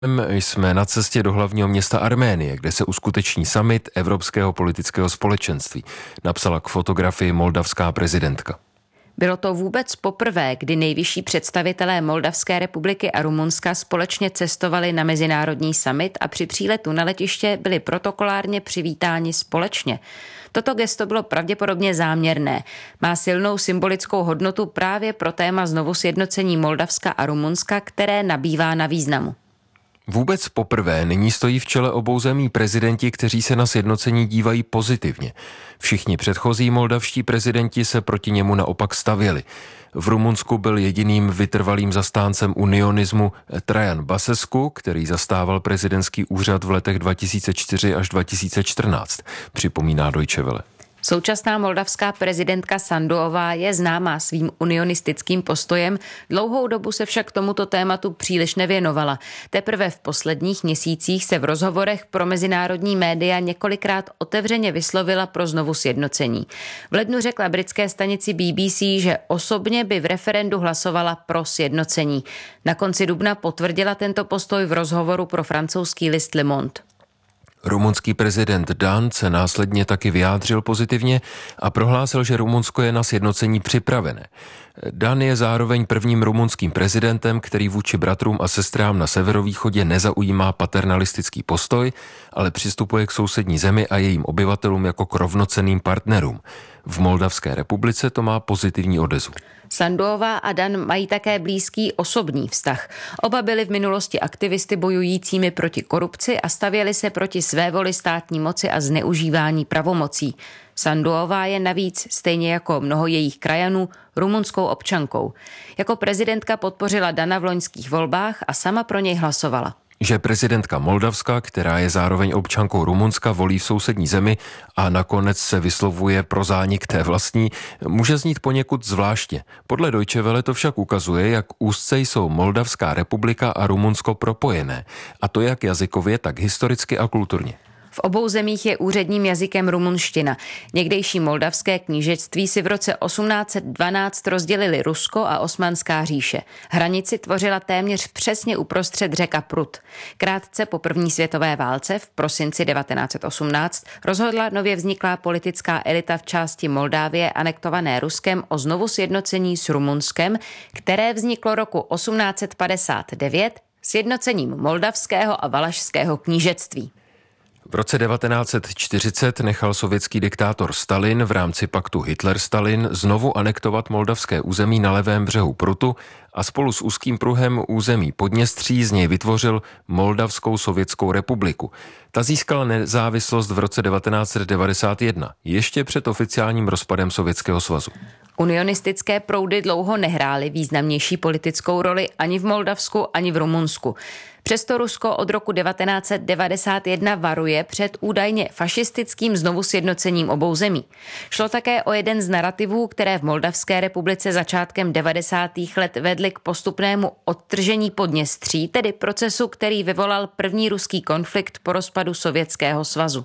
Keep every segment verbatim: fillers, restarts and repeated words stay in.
Jsme na cestě do hlavního města Arménie, kde se uskuteční summit Evropského politického společenství, napsala k fotografii moldavská prezidentka. Bylo to vůbec poprvé, kdy nejvyšší představitelé Moldavské republiky a Rumunska společně cestovali na mezinárodní summit a při příletu na letiště byli protokolárně přivítáni společně. Toto gesto bylo pravděpodobně záměrné. Má silnou symbolickou hodnotu právě pro téma znovu sjednocení Moldavska a Rumunska, které nabývá na významu. Vůbec poprvé nyní stojí v čele obou zemí prezidenti, kteří se na sjednocení dívají pozitivně. Všichni předchozí moldavští prezidenti se proti němu naopak stavěli. V Rumunsku byl jediným vytrvalým zastáncem unionismu Traian Basescu, který zastával prezidentský úřad v letech dva tisíce čtyři až dva tisíce čtrnáct, připomíná Deutsche Welle. Současná moldavská prezidentka Sanduová je známá svým unionistickým postojem, dlouhou dobu se však tomuto tématu příliš nevěnovala. Teprve v posledních měsících se v rozhovorech pro mezinárodní média několikrát otevřeně vyslovila pro znovu sjednocení. V lednu řekla britské stanici B B C, že osobně by v referendu hlasovala pro sjednocení. Na konci dubna potvrdila tento postoj v rozhovoru pro francouzský list Le Monde. Rumunský prezident Dan se následně taky vyjádřil pozitivně a prohlásil, že Rumunsko je na sjednocení připravené. Dan je zároveň prvním rumunským prezidentem, který vůči bratrům a sestrám na severovýchodě nezaujímá paternalistický postoj, ale přistupuje k sousední zemi a jejím obyvatelům jako k rovnocenným partnerům. V Moldavské republice to má pozitivní odezvu. Sanduová a Dan mají také blízký osobní vztah. Oba byli v minulosti aktivisty bojujícími proti korupci a stavěli se proti svévoli státní moci a zneužívání pravomocí. Sanduová je navíc, stejně jako mnoho jejich krajanů, rumunskou občankou. Jako prezidentka podpořila Dana v loňských volbách a sama pro něj hlasovala. Že prezidentka Moldavska, která je zároveň občankou Rumunska, volí v sousední zemi a nakonec se vyslovuje pro zánik té vlastní, může znít poněkud zvláštně. Podle Deutsche Welle to však ukazuje, jak úzce jsou Moldavská republika a Rumunsko propojené, a to jak jazykově, tak historicky a kulturně. V obou zemích je úředním jazykem rumunština. Někdejší moldavské knížectví si v roce osmnáct set dvanáct rozdělili Rusko a Osmanská říše. Hranici tvořila téměř přesně uprostřed řeka Prut. Krátce po první světové válce v prosinci devatenáct set osmnáct rozhodla nově vzniklá politická elita v části Moldávie anektované Ruskem o znovu sjednocení s Rumunskem, které vzniklo roku osmnáct set padesát devět sjednocením moldavského a valašského knížectví. V roce devatenáct set čtyřicet nechal sovětský diktátor Stalin v rámci paktu Hitler-Stalin znovu anektovat moldavské území na levém břehu Prutu a spolu s úzkým pruhem území Podněstří z něj vytvořil Moldavskou sovětskou republiku. Ta získala nezávislost v roce devatenáct set devadesát jedna, ještě před oficiálním rozpadem Sovětského svazu. Unionistické proudy dlouho nehrály významnější politickou roli ani v Moldavsku, ani v Rumunsku. Přesto Rusko od roku devatenáct set devadesát jedna varuje před údajně fašistickým znovu sjednocením obou zemí. Šlo také o jeden z narativů, které v Moldavské republice začátkem devadesátých let vedly k postupnému odtržení Podněstří, tedy procesu, který vyvolal první ruský konflikt po rozpadu Sovětského svazu.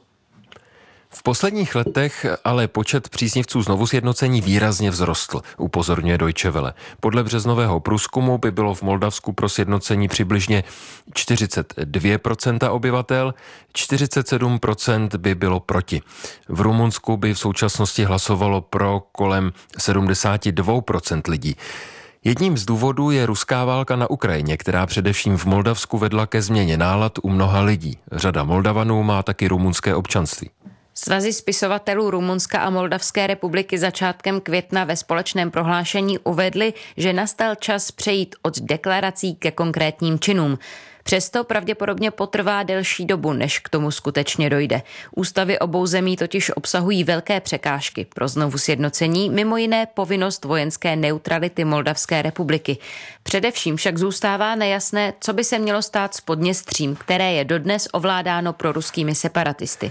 V posledních letech ale počet příznivců znovu sjednocení výrazně vzrostl, upozorňuje Deutsche Welle. Podle březnového průzkumu by bylo v Moldavsku pro sjednocení přibližně čtyřicet dvě procenta obyvatel, čtyřicet sedm procent by bylo proti. V Rumunsku by v současnosti hlasovalo pro kolem sedmdesát dva procent lidí. Jedním z důvodů je ruská válka na Ukrajině, která především v Moldavsku vedla ke změně nálad u mnoha lidí. Řada Moldavanů má taky rumunské občanství. Svazy spisovatelů Rumunska a Moldavské republiky začátkem května ve společném prohlášení uvedly, že nastal čas přejít od deklarací ke konkrétním činům. Přesto pravděpodobně potrvá delší dobu, než k tomu skutečně dojde. Ústavy obou zemí totiž obsahují velké překážky pro znovu sjednocení, mimo jiné povinnost vojenské neutrality Moldavské republiky. Především však zůstává nejasné, co by se mělo stát s Podněstřím, které je dodnes ovládáno proruskými separatisty.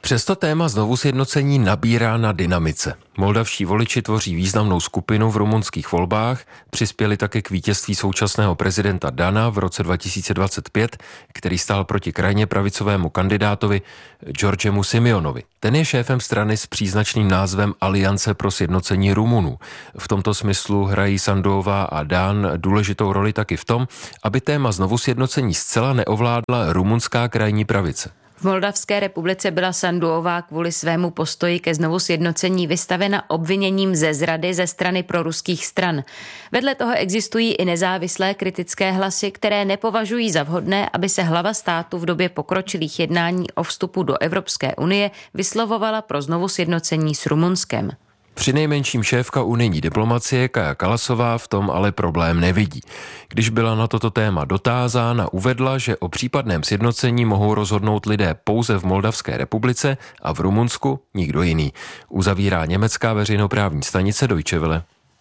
Přesto téma znovu sjednocení nabírá na dynamice. Moldavští voliči tvoří významnou skupinu v rumunských volbách, přispěli také k vítězství současného prezidenta Dana v roce dva tisíce dvacet pět, který stál proti krajně pravicovému kandidátovi Georgemu Simeonovi. Ten je šéfem strany s příznačným názvem Aliance pro sjednocení Rumunů. V tomto smyslu hrají Sanduová a Dan důležitou roli taky v tom, aby téma znovu sjednocení zcela neovládla rumunská krajní pravice. V Moldavské republice byla Sanduová kvůli svému postoji ke znovu sjednocení vystavena obviněním ze zrady ze strany proruských stran. Vedle toho existují i nezávislé kritické hlasy, které nepovažují za vhodné, aby se hlava státu v době pokročilých jednání o vstupu do Evropské unie vyslovovala pro znovu sjednocení s Rumunskem. Přinejmenším šéfka unijní diplomacie Kaja Kallasová v tom ale problém nevidí. Když byla na toto téma dotázána, uvedla, že o případném sjednocení mohou rozhodnout lidé pouze v Moldavské republice a v Rumunsku nikdo jiný. Uzavírá německá veřejnoprávní stanice Deutsche Welle.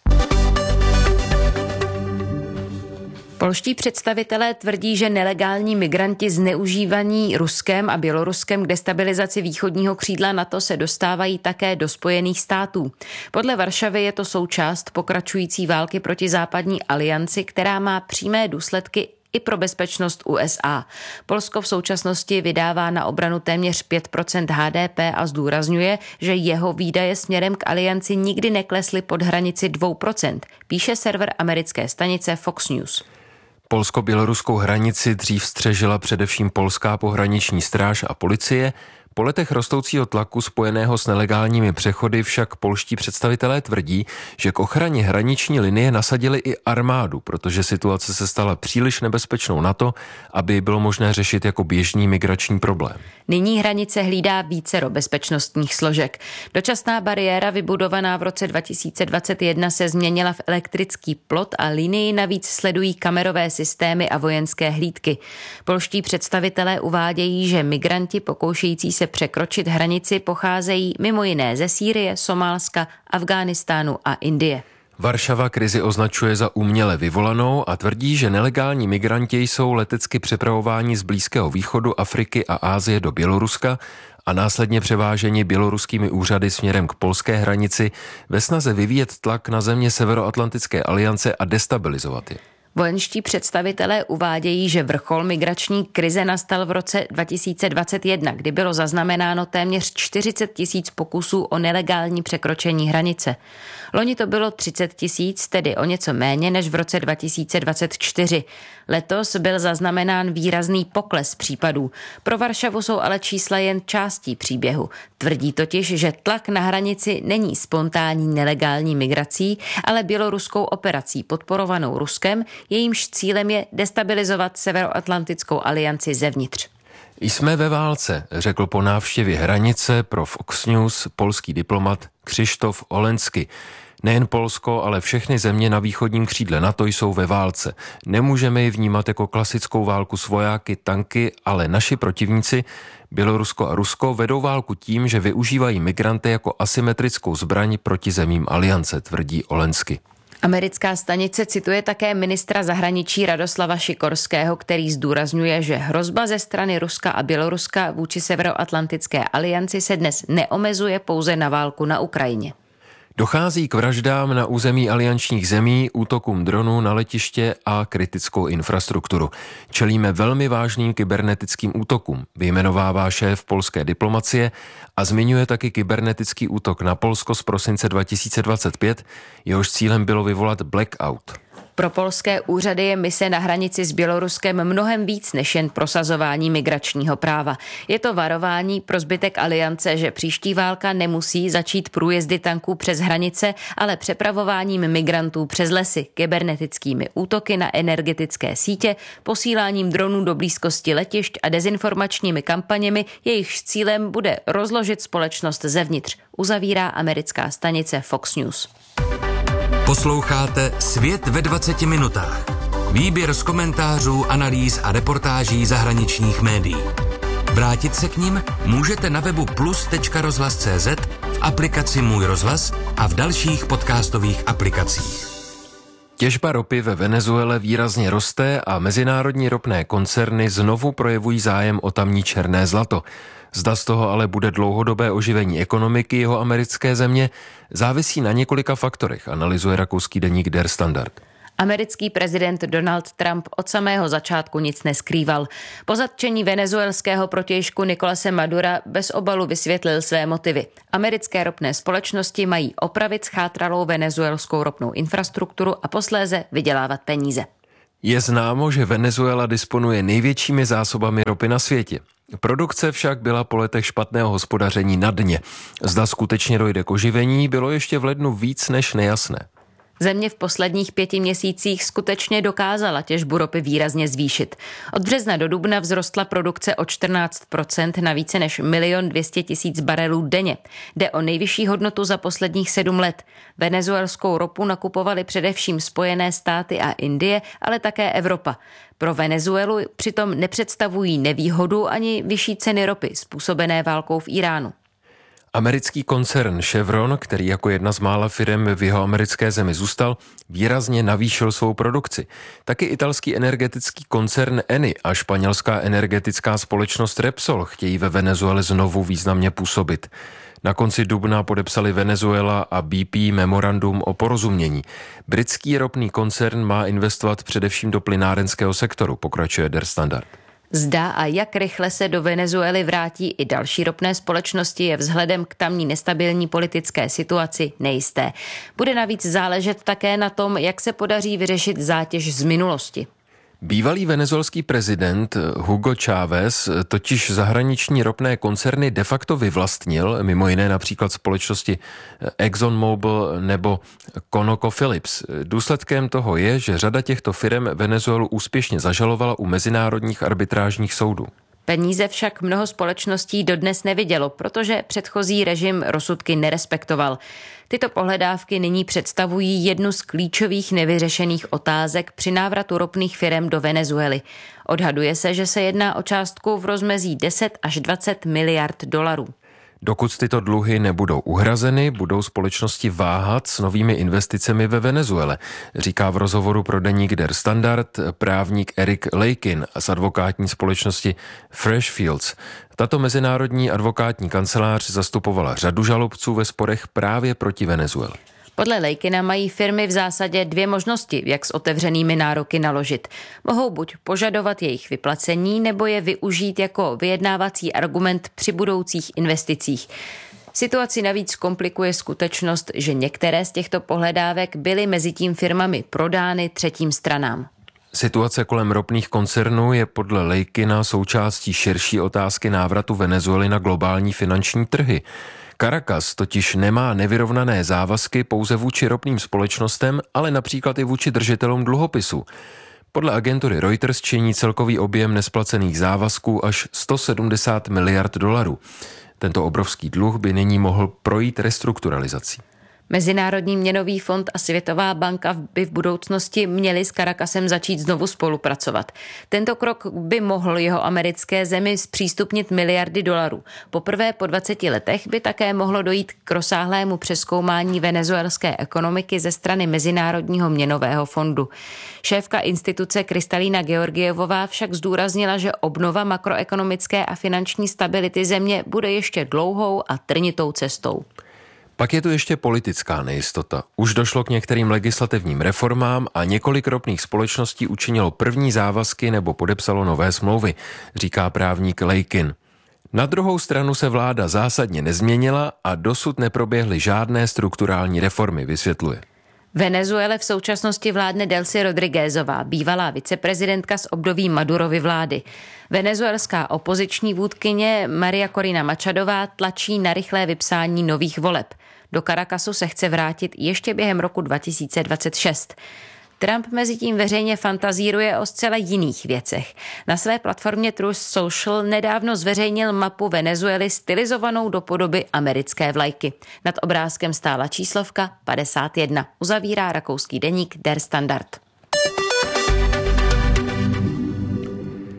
Polští představitelé tvrdí, že nelegální migranti zneužívaní Ruskem a Běloruskem k destabilizaci východního křídla NATO se dostávají také do Spojených států. Podle Varšavy je to součást pokračující války proti západní alianci, která má přímé důsledky i pro bezpečnost U S A. Polsko v současnosti vydává na obranu téměř pět procent H D P a zdůrazňuje, že jeho výdaje směrem k alianci nikdy neklesly pod hranici dvě procenta, píše server americké stanice Fox News. Polsko-běloruskou hranici dřív střežila především polská pohraniční stráž a policie. Po letech rostoucího tlaku spojeného s nelegálními přechody však polští představitelé tvrdí, že k ochraně hraniční linie nasadili i armádu, protože situace se stala příliš nebezpečnou na to, aby bylo možné řešit jako běžný migrační problém. Nyní hranice hlídá vícero bezpečnostních složek. Dočasná bariéra vybudovaná v roce dva tisíce dvacet jedna se změnila v elektrický plot a linii navíc sledují kamerové systémy a vojenské hlídky. Polští představitelé uvádějí, že migranti pokoušející se překročit hranici pocházejí mimo jiné ze Sýrie, Somálska, Afghánistánu a Indie. Varšava krizi označuje za uměle vyvolanou a tvrdí, že nelegální migranti jsou letecky přepravováni z Blízkého východu, Afriky a Asie do Běloruska a následně převáženi běloruskými úřady směrem k polské hranici ve snaze vyvíjet tlak na země Severoatlantické aliance a destabilizovat je. Vojenští představitelé uvádějí, že vrchol migrační krize nastal v roce dva tisíce dvacet jedna, kdy bylo zaznamenáno téměř čtyřicet tisíc pokusů o nelegální překročení hranice. Loni to bylo třicet tisíc, tedy o něco méně než v roce dva tisíce dvacet čtyři. Letos byl zaznamenán výrazný pokles případů. Pro Varšavu jsou ale čísla jen částí příběhu. Tvrdí totiž, že tlak na hranici není spontánní nelegální migrací, ale běloruskou operací podporovanou Ruskem, jejímž cílem je destabilizovat Severoatlantickou alianci zevnitř. Jsme ve válce, řekl po návštěvě hranice pro Fox News polský diplomat Krzysztof Olensky. Nejen Polsko, ale všechny země na východním křídle NATO jsou ve válce. Nemůžeme ji vnímat jako klasickou válku s vojáky, tanky, ale naši protivníci, Bělorusko a Rusko, vedou válku tím, že využívají migranty jako asymetrickou zbraň proti zemím aliance, tvrdí Olensky. Americká stanice cituje také ministra zahraničí Radoslava Šikorského, který zdůrazňuje, že hrozba ze strany Ruska a Běloruska vůči Severoatlantické alianci se dnes neomezuje pouze na válku na Ukrajině. Dochází k vraždám na území aliančních zemí, útokům dronů na letiště a kritickou infrastrukturu. Čelíme velmi vážným kybernetickým útokům, vyjmenovává šéf polské diplomacie a zmiňuje taky kybernetický útok na Polsko z prosince dva tisíce dvacet pět, jehož cílem bylo vyvolat blackout. Pro polské úřady je mise na hranici s Běloruskem mnohem víc než jen prosazování migračního práva. Je to varování pro zbytek aliance, že příští válka nemusí začít průjezdy tanků přes hranice, ale přepravováním migrantů přes lesy, kybernetickými útoky na energetické sítě, posíláním dronů do blízkosti letišť a dezinformačními kampaněmi, jejichž cílem bude rozložit společnost zevnitř, uzavírá americká stanice Fox News. Posloucháte Svět ve dvaceti minutách. Výběr z komentářů, analýz a reportáží zahraničních médií. Vrátit se k nim můžete na webu plus tečka rozhlas tečka cz, v aplikaci Můj rozhlas a v dalších podcastových aplikacích. Těžba ropy ve Venezuele výrazně roste a mezinárodní ropné koncerny znovu projevují zájem o tamní černé zlato. Zda z toho ale bude dlouhodobé oživení ekonomiky jeho americké země, závisí na několika faktorech, analyzuje rakouský deník Der Standard. Americký prezident Donald Trump od samého začátku nic neskrýval. Po zatčení venezuelského protějšku Nicolase Madura bez obalu vysvětlil své motivy. Americké ropné společnosti mají opravit schátralou venezuelskou ropnou infrastrukturu a posléze vydělávat peníze. Je známo, že Venezuela disponuje největšími zásobami ropy na světě. Produkce však byla po letech špatného hospodaření na dně. Zda skutečně dojde k oživení, bylo ještě v lednu víc než nejasné. Země v posledních pěti měsících skutečně dokázala těžbu ropy výrazně zvýšit. Od března do dubna vzrostla produkce o čtrnáct procent na více než milion dvě stě tisíc barelů denně. Jde o nejvyšší hodnotu za posledních sedm let. Venezuelskou ropu nakupovaly především Spojené státy a Indie, ale také Evropa. Pro Venezuelu přitom nepředstavují nevýhodu ani vyšší ceny ropy způsobené válkou v Iránu. Americký koncern Chevron, který jako jedna z mála firem v jeho americké zemi zůstal, výrazně navýšil svou produkci. Taky italský energetický koncern Eni a španělská energetická společnost Repsol chtějí ve Venezuele znovu významně působit. Na konci dubna podepsali Venezuela a B P memorandum o porozumění. Britský ropný koncern má investovat především do plynárenského sektoru, pokračuje Der Standard. Zda a jak rychle se do Venezuely vrátí i další ropné společnosti, je vzhledem k tamní nestabilní politické situaci nejisté. Bude navíc záležet také na tom, jak se podaří vyřešit zátěž z minulosti. Bývalý venezuelský prezident Hugo Chávez totiž zahraniční ropné koncerny de facto vyvlastnil, mimo jiné například společnosti ExxonMobil nebo ConocoPhillips. Důsledkem toho je, že řada těchto firm Venezuelu úspěšně zažalovala u mezinárodních arbitrážních soudů. Peníze však mnoho společností dodnes nevidělo, protože předchozí režim rozsudky nerespektoval. Tyto pohledávky nyní představují jednu z klíčových nevyřešených otázek při návratu ropných firem do Venezuely. Odhaduje se, že se jedná o částku v rozmezí deset až dvacet miliard dolarů. Dokud tyto dluhy nebudou uhrazeny, budou společnosti váhat s novými investicemi ve Venezuele, říká v rozhovoru pro deník Der Standard právník Eric Lakin z advokátní společnosti Freshfields. Tato mezinárodní advokátní kancelář zastupovala řadu žalobců ve sporech právě proti Venezuele. Podle Lakina mají firmy v zásadě dvě možnosti, jak s otevřenými nároky naložit. Mohou buď požadovat jejich vyplacení, nebo je využít jako vyjednávací argument při budoucích investicích. Situaci navíc komplikuje skutečnost, že některé z těchto pohledávek byly mezitím firmami prodány třetím stranám. Situace kolem ropných koncernů je podle Lakina součástí širší otázky návratu Venezuely na globální finanční trhy. Caracas totiž nemá nevyrovnané závazky pouze vůči ropným společnostem, ale například i vůči držitelům dluhopisů. Podle agentury Reuters činí celkový objem nesplacených závazků až sto sedmdesát miliard dolarů. Tento obrovský dluh by nyní mohl projít restrukturalizací. Mezinárodní měnový fond a Světová banka by v budoucnosti měli s Caracasem začít znovu spolupracovat. Tento krok by mohl jeho americké zemi zpřístupnit miliardy dolarů. Poprvé po dvaceti letech by také mohlo dojít k rozsáhlému přezkoumání venezuelské ekonomiky ze strany Mezinárodního měnového fondu. Šéfka instituce Kristalína Georgievová však zdůraznila, že obnova makroekonomické a finanční stability země bude ještě dlouhou a trnitou cestou. Pak je tu ještě politická nejistota. Už došlo k některým legislativním reformám a několik ropných společností učinilo první závazky nebo podepsalo nové smlouvy, říká právník Lakin. Na druhou stranu se vláda zásadně nezměnila a dosud neproběhly žádné strukturální reformy, vysvětluje. Venezuele v současnosti vládne Delcy Rodriguezová, bývalá viceprezidentka z období Madurovy vlády. Venezuelská opoziční vůdkyně Maria Corina Machadová tlačí na rychlé vypsání nových voleb. Do Caracasu se chce vrátit ještě během roku dva tisíce dvacet šest. Trump mezitím veřejně fantazíruje o zcela jiných věcech. Na své platformě Truth Social nedávno zveřejnil mapu Venezuely stylizovanou do podoby americké vlajky. Nad obrázkem stála číslovka padesát jedna. Uzavírá rakouský deník Der Standard.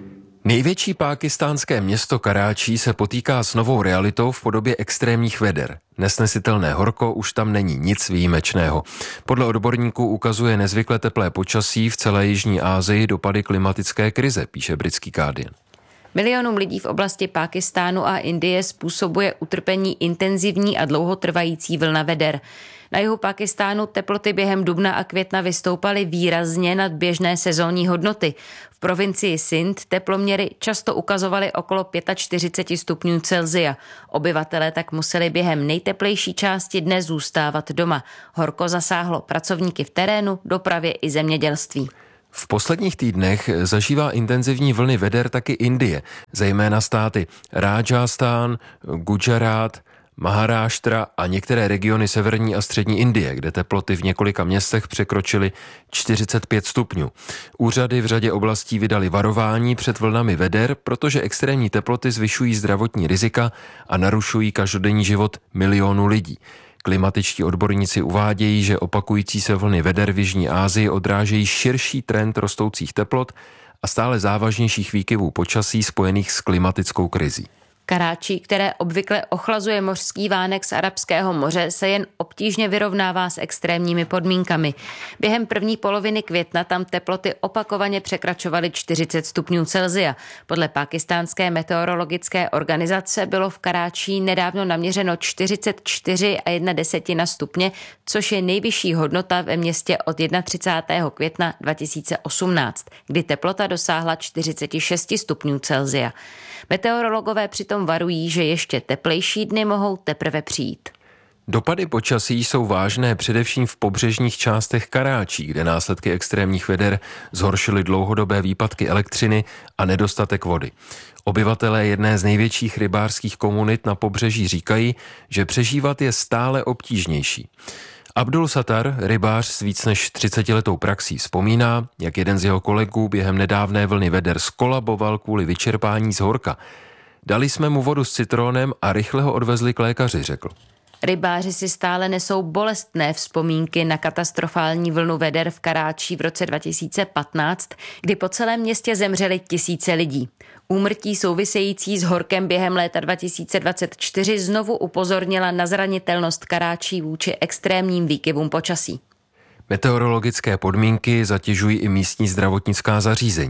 Největší pákistánské město Karáčí se potýká s novou realitou v podobě extrémních veder. Nesnesitelné horko už tam není nic výjimečného. Podle odborníků ukazuje nezvykle teplé počasí v celé Jižní Asii dopady klimatické krize, píše britský Guardian. Milionům lidí v oblasti Pákistánu a Indie způsobuje utrpení intenzivní a dlouhotrvající vlna veder. Na jihu Pákistánu teploty během dubna a května vystoupaly výrazně nad běžné sezónní hodnoty. V provincii Sindh teploměry často ukazovaly okolo čtyřicet pět stupňů Celsia. Obyvatelé tak museli během nejteplejší části dne zůstávat doma. Horko zasáhlo pracovníky v terénu, dopravě i zemědělství. V posledních týdnech zažívá intenzivní vlny veder taky Indie, zejména státy Rajasthan, Gujarat, Maharashtra a některé regiony severní a střední Indie, kde teploty v několika městech překročily čtyřicet pět stupňů. Úřady v řadě oblastí vydaly varování před vlnami veder, protože extrémní teploty zvyšují zdravotní rizika a narušují každodenní život milionů lidí. Klimatičtí odborníci uvádějí, že opakující se vlny veder v Jižní Asii odrážejí širší trend rostoucích teplot a stále závažnějších výkyvů počasí spojených s klimatickou krizí. Karáčí, které obvykle ochlazuje mořský vánek z Arabského moře, se jen obtížně vyrovnává s extrémními podmínkami. Během první poloviny května tam teploty opakovaně překračovaly čtyřicet stupňů Celsia. Podle pákistánské meteorologické organizace bylo v Karáčí nedávno naměřeno čtyřicet čtyři a jedna desetina stupně, což je nejvyšší hodnota ve městě od třicátého prvního května dva tisíce osmnáct, kdy teplota dosáhla čtyřicet šest stupňů Celsia. Meteorologové přitom varují, že ještě teplejší dny mohou teprve přijít. Dopady počasí jsou vážné především v pobřežních částech Karáčí, kde následky extrémních veder zhoršily dlouhodobé výpadky elektřiny a nedostatek vody. Obyvatelé jedné z největších rybářských komunit na pobřeží říkají, že přežívat je stále obtížnější. Abdul Sattar, rybář s víc než třicetiletou praxí, vzpomíná, jak jeden z jeho kolegů během nedávné vlny veder skolaboval kvůli vyčerpání z horka. Dali jsme mu vodu s citronem a rychle ho odvezli k lékaři, řekl. Rybáři si stále nesou bolestné vzpomínky na katastrofální vlnu veder v Karáčí v roce dva tisíce patnáct, kdy po celém městě zemřeli tisíce lidí. Úmrtí související s horkem během léta dva tisíce dvacet čtyři znovu upozornila na zranitelnost Karáčí vůči extrémním výkyvům počasí. Meteorologické podmínky zatěžují i místní zdravotnická zařízení.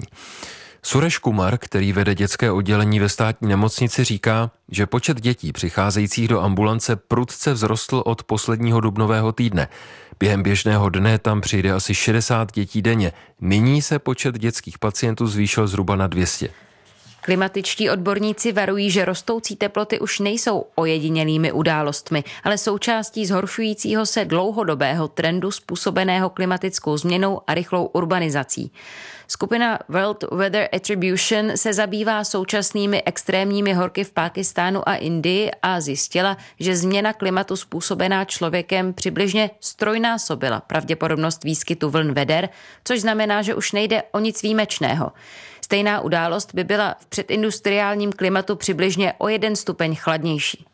Sureš Kumar, který vede dětské oddělení ve státní nemocnici, říká, že počet dětí přicházejících do ambulance prudce vzrostl od posledního dubnového týdne. Během běžného dne tam přijde asi šedesát dětí denně. Nyní se počet dětských pacientů zvýšil zhruba na dvě stě. Klimatičtí odborníci varují, že rostoucí teploty už nejsou ojedinělými událostmi, ale součástí zhoršujícího se dlouhodobého trendu způsobeného klimatickou změnou a rychlou urbanizací. Skupina World Weather Attribution se zabývá současnými extrémními horky v Pákistánu a Indii a zjistila, že změna klimatu způsobená člověkem přibližně strojnásobila pravděpodobnost výskytu vln veder, což znamená, že už nejde o nic výjimečného. Stejná událost by byla v předindustriálním klimatu přibližně o jeden stupeň chladnější.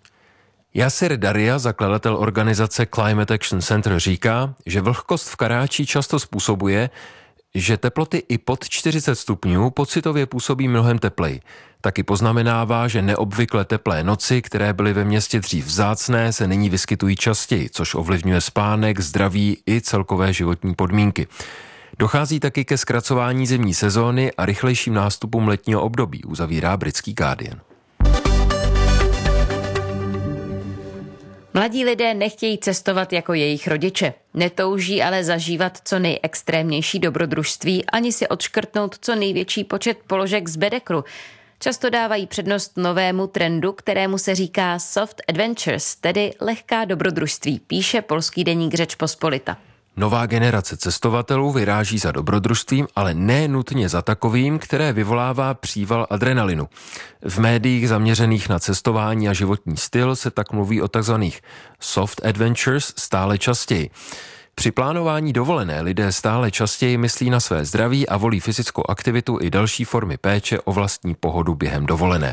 Yasir Daria, zakladatel organizace Climate Action Center, říká, že vlhkost v Karáčí často způsobuje, že teploty i pod čtyřicet stupňů pocitově působí mnohem tepleji. Taky poznamenává, že neobvykle teplé noci, které byly ve městě dřív vzácné, se nyní vyskytují častěji, což ovlivňuje spánek, zdraví i celkové životní podmínky. Dochází taky ke zkracování zimní sezóny a rychlejším nástupům letního období, uzavírá britský Guardian. Mladí lidé nechtějí cestovat jako jejich rodiče. Netouží ale zažívat co nejextrémnější dobrodružství ani si odškrtnout co největší počet položek z bedekru. Často dávají přednost novému trendu, kterému se říká soft adventures, tedy lehká dobrodružství, píše polský deník Rzeczpospolita. Nová generace cestovatelů vyráží za dobrodružstvím, ale ne nutně za takovým, které vyvolává příval adrenalinu. V médiích zaměřených na cestování a životní styl se tak mluví o takzvaných soft adventures stále častěji. Při plánování dovolené lidé stále častěji myslí na své zdraví a volí fyzickou aktivitu i další formy péče o vlastní pohodu během dovolené.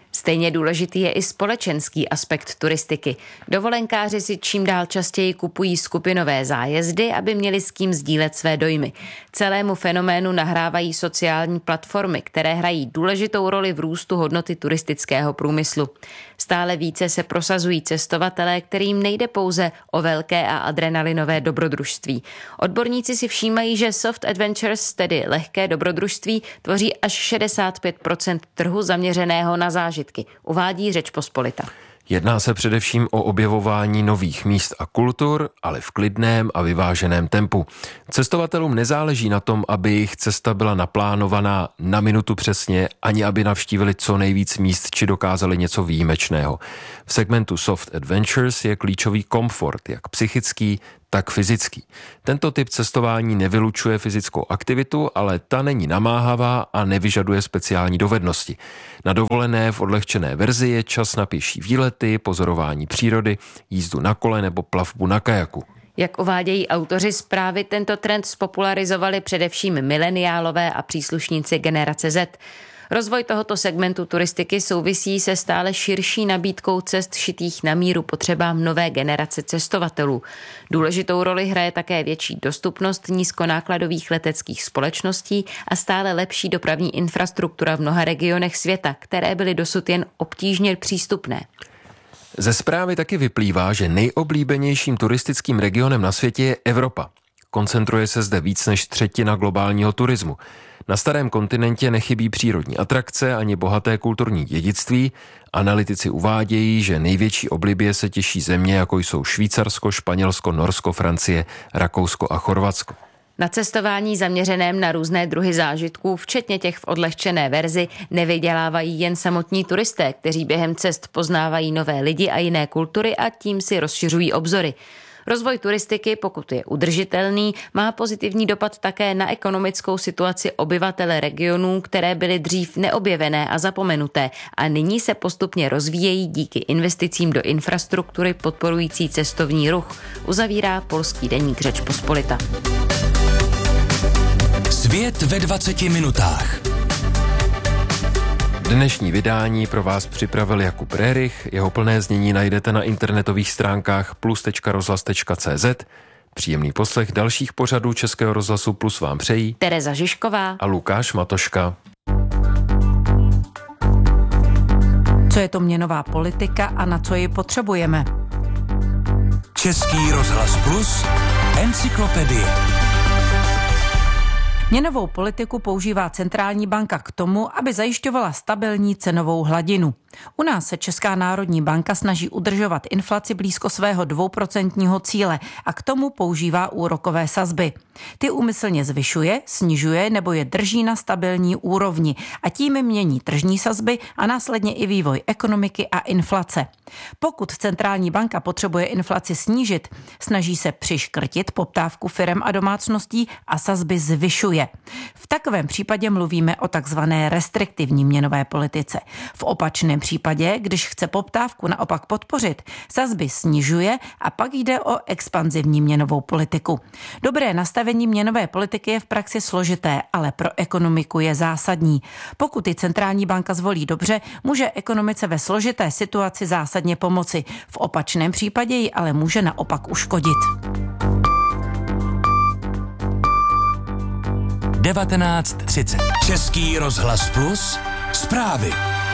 Stejně důležitý je i společenský aspekt turistiky. Dovolenkáři si čím dál častěji kupují skupinové zájezdy, aby měli s kým sdílet své dojmy. Celému fenoménu nahrávají sociální platformy, které hrají důležitou roli v růstu hodnoty turistického průmyslu. Stále více se prosazují cestovatelé, kterým nejde pouze o velké a adrenalinové dobrodružství. Odborníci si všímají, že soft adventures, tedy lehké dobrodružství, tvoří až šedesát pět procent trhu zaměřeného na zážitky, uvádí Řečpospolita. Jedná se především o objevování nových míst a kultur, ale v klidném a vyváženém tempu. Cestovatelům nezáleží na tom, aby jejich cesta byla naplánovaná na minutu přesně, ani aby navštívili co nejvíc míst či dokázali něco výjimečného. V segmentu Soft Adventures je klíčový komfort, jak psychický, tak fyzický. Tento typ cestování nevylučuje fyzickou aktivitu, ale ta není namáhavá a nevyžaduje speciální dovednosti. Na dovolené v odlehčené verzi je čas na pěší výlety, pozorování přírody, jízdu na kole nebo plavbu na kajaku. Jak uvádějí autoři zprávy, tento trend spopularizovali především mileniálové a příslušníci generace Z. Rozvoj tohoto segmentu turistiky souvisí se stále širší nabídkou cest šitých na míru potřebám nové generace cestovatelů. Důležitou roli hraje také větší dostupnost nízkonákladových leteckých společností a stále lepší dopravní infrastruktura v mnoha regionech světa, které byly dosud jen obtížně přístupné. Ze zprávy taky vyplývá, že nejoblíbenějším turistickým regionem na světě je Evropa. Koncentruje se zde víc než třetina globálního turismu. Na starém kontinentě nechybí přírodní atrakce ani bohaté kulturní dědictví. Analytici uvádějí, že největší oblibě se těší země, jako jsou Švýcarsko, Španělsko, Norsko, Francie, Rakousko a Chorvatsko. Na cestování zaměřeném na různé druhy zážitků, včetně těch v odlehčené verzi, nevydělávají jen samotní turisté, kteří během cest poznávají nové lidi a jiné kultury a tím si rozšiřují obzory. Rozvoj turistiky, pokud je udržitelný, má pozitivní dopad také na ekonomickou situaci obyvatel regionů, které byly dřív neobjevené a zapomenuté a nyní se postupně rozvíjejí díky investicím do infrastruktury podporující cestovní ruch, uzavírá polský deník Řečpospolita. Svět ve dvaceti minutách. Dnešní vydání pro vás připravil Jakub Rerich. Jeho plné znění najdete na internetových stránkách plus tečka rozhlas tečka cé zet. Příjemný poslech dalších pořadů Českého rozhlasu Plus vám přejí Tereza Žižková a Lukáš Matoška. Co je to měnová politika a na co ji potřebujeme? Český rozhlas Plus, encyklopedie. Měnovou politiku používá centrální banka k tomu, aby zajišťovala stabilní cenovou hladinu. U nás se Česká národní banka snaží udržovat inflaci blízko svého dvouprocentního cíle a k tomu používá úrokové sazby. Ty úmyslně zvyšuje, snižuje nebo je drží na stabilní úrovni a tím mění tržní sazby a následně i vývoj ekonomiky a inflace. Pokud centrální banka potřebuje inflaci snížit, snaží se přiškrtit poptávku firem a domácností a sazby zvyšuje. V takovém případě mluvíme o takzvané restriktivní měnové politice. V opačném případě, když chce poptávku naopak podpořit, sazby snižuje a pak jde o expanzivní měnovou politiku. Dobré nastavení měnové politiky je v praxi složité, ale pro ekonomiku je zásadní. Pokud ji centrální banka zvolí dobře, může ekonomice ve složité situaci zásadně pomoci. V opačném případě ji ale může naopak uškodit. devatenáct třicet. Český rozhlas Plus, zprávy.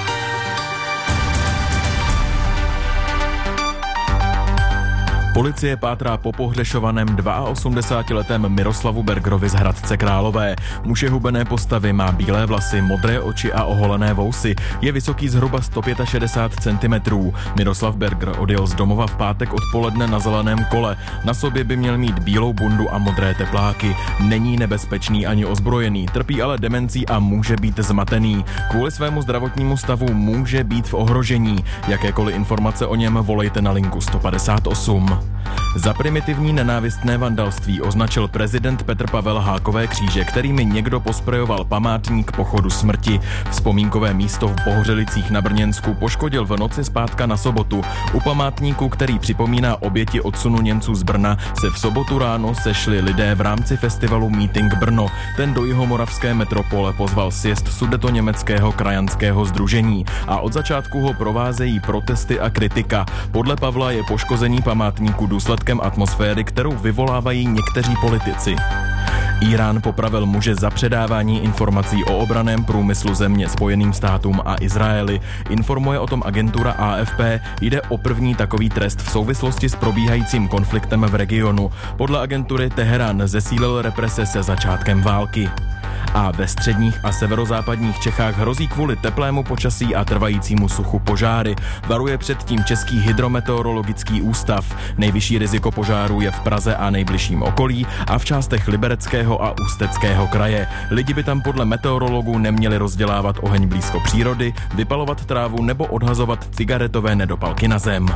Policie pátrá po pohřešovaném osmdesátiletém Miroslavu Bergerovi z Hradce Králové. Muž je hubené postavy, má bílé vlasy, modré oči a oholené vousy. Je vysoký zhruba sto šedesát pět centimetrů. Miroslav Berger odjel z domova v pátek odpoledne na zeleném kole. Na sobě by měl mít bílou bundu a modré tepláky. Není nebezpečný ani ozbrojený, trpí ale demencí a může být zmatený. Kvůli svému zdravotnímu stavu může být v ohrožení. Jakékoliv informace o něm volejte na linku sto padesát osm. Za primitivní nenávistné vandalství označil prezident Petr Pavel hákové kříže, kterými někdo posprejoval památník pochodu smrti. Vzpomínkové místo v Bohořelicích na Brněnsku poškodil v noci z pátka na sobotu. U památníku, který připomíná oběti odsunu Němců z Brna, se v sobotu ráno sešli lidé v rámci festivalu Meeting Brno. Ten do jihomoravské metropole pozval sjezd sudetoněmeckého krajanského sdružení a od začátku ho provázejí protesty a kritika. Podle Pavla je poškození památníku důsledkem atmosféry, kterou vyvolávají někteří politici. Irán popravil muže za předávání informací o obraném průmyslu země Spojeným státům a Izraeli. Informuje o tom agentura A F P. Jde o první takový trest v souvislosti s probíhajícím konfliktem v regionu. Podle agentury Teherán zesílil represe se začátkem války. A ve středních a severozápadních Čechách hrozí kvůli teplému počasí a trvajícímu suchu požáry. Varuje před tím Český hydrometeorologický ústav. Nejvyšší riziko požárů je v Praze a nejbližším okolí a v částech Libereckého a Ústeckého kraje. Lidi by tam podle meteorologů neměli rozdělávat oheň blízko přírody, vypalovat trávu nebo odhazovat cigaretové nedopalky na zem.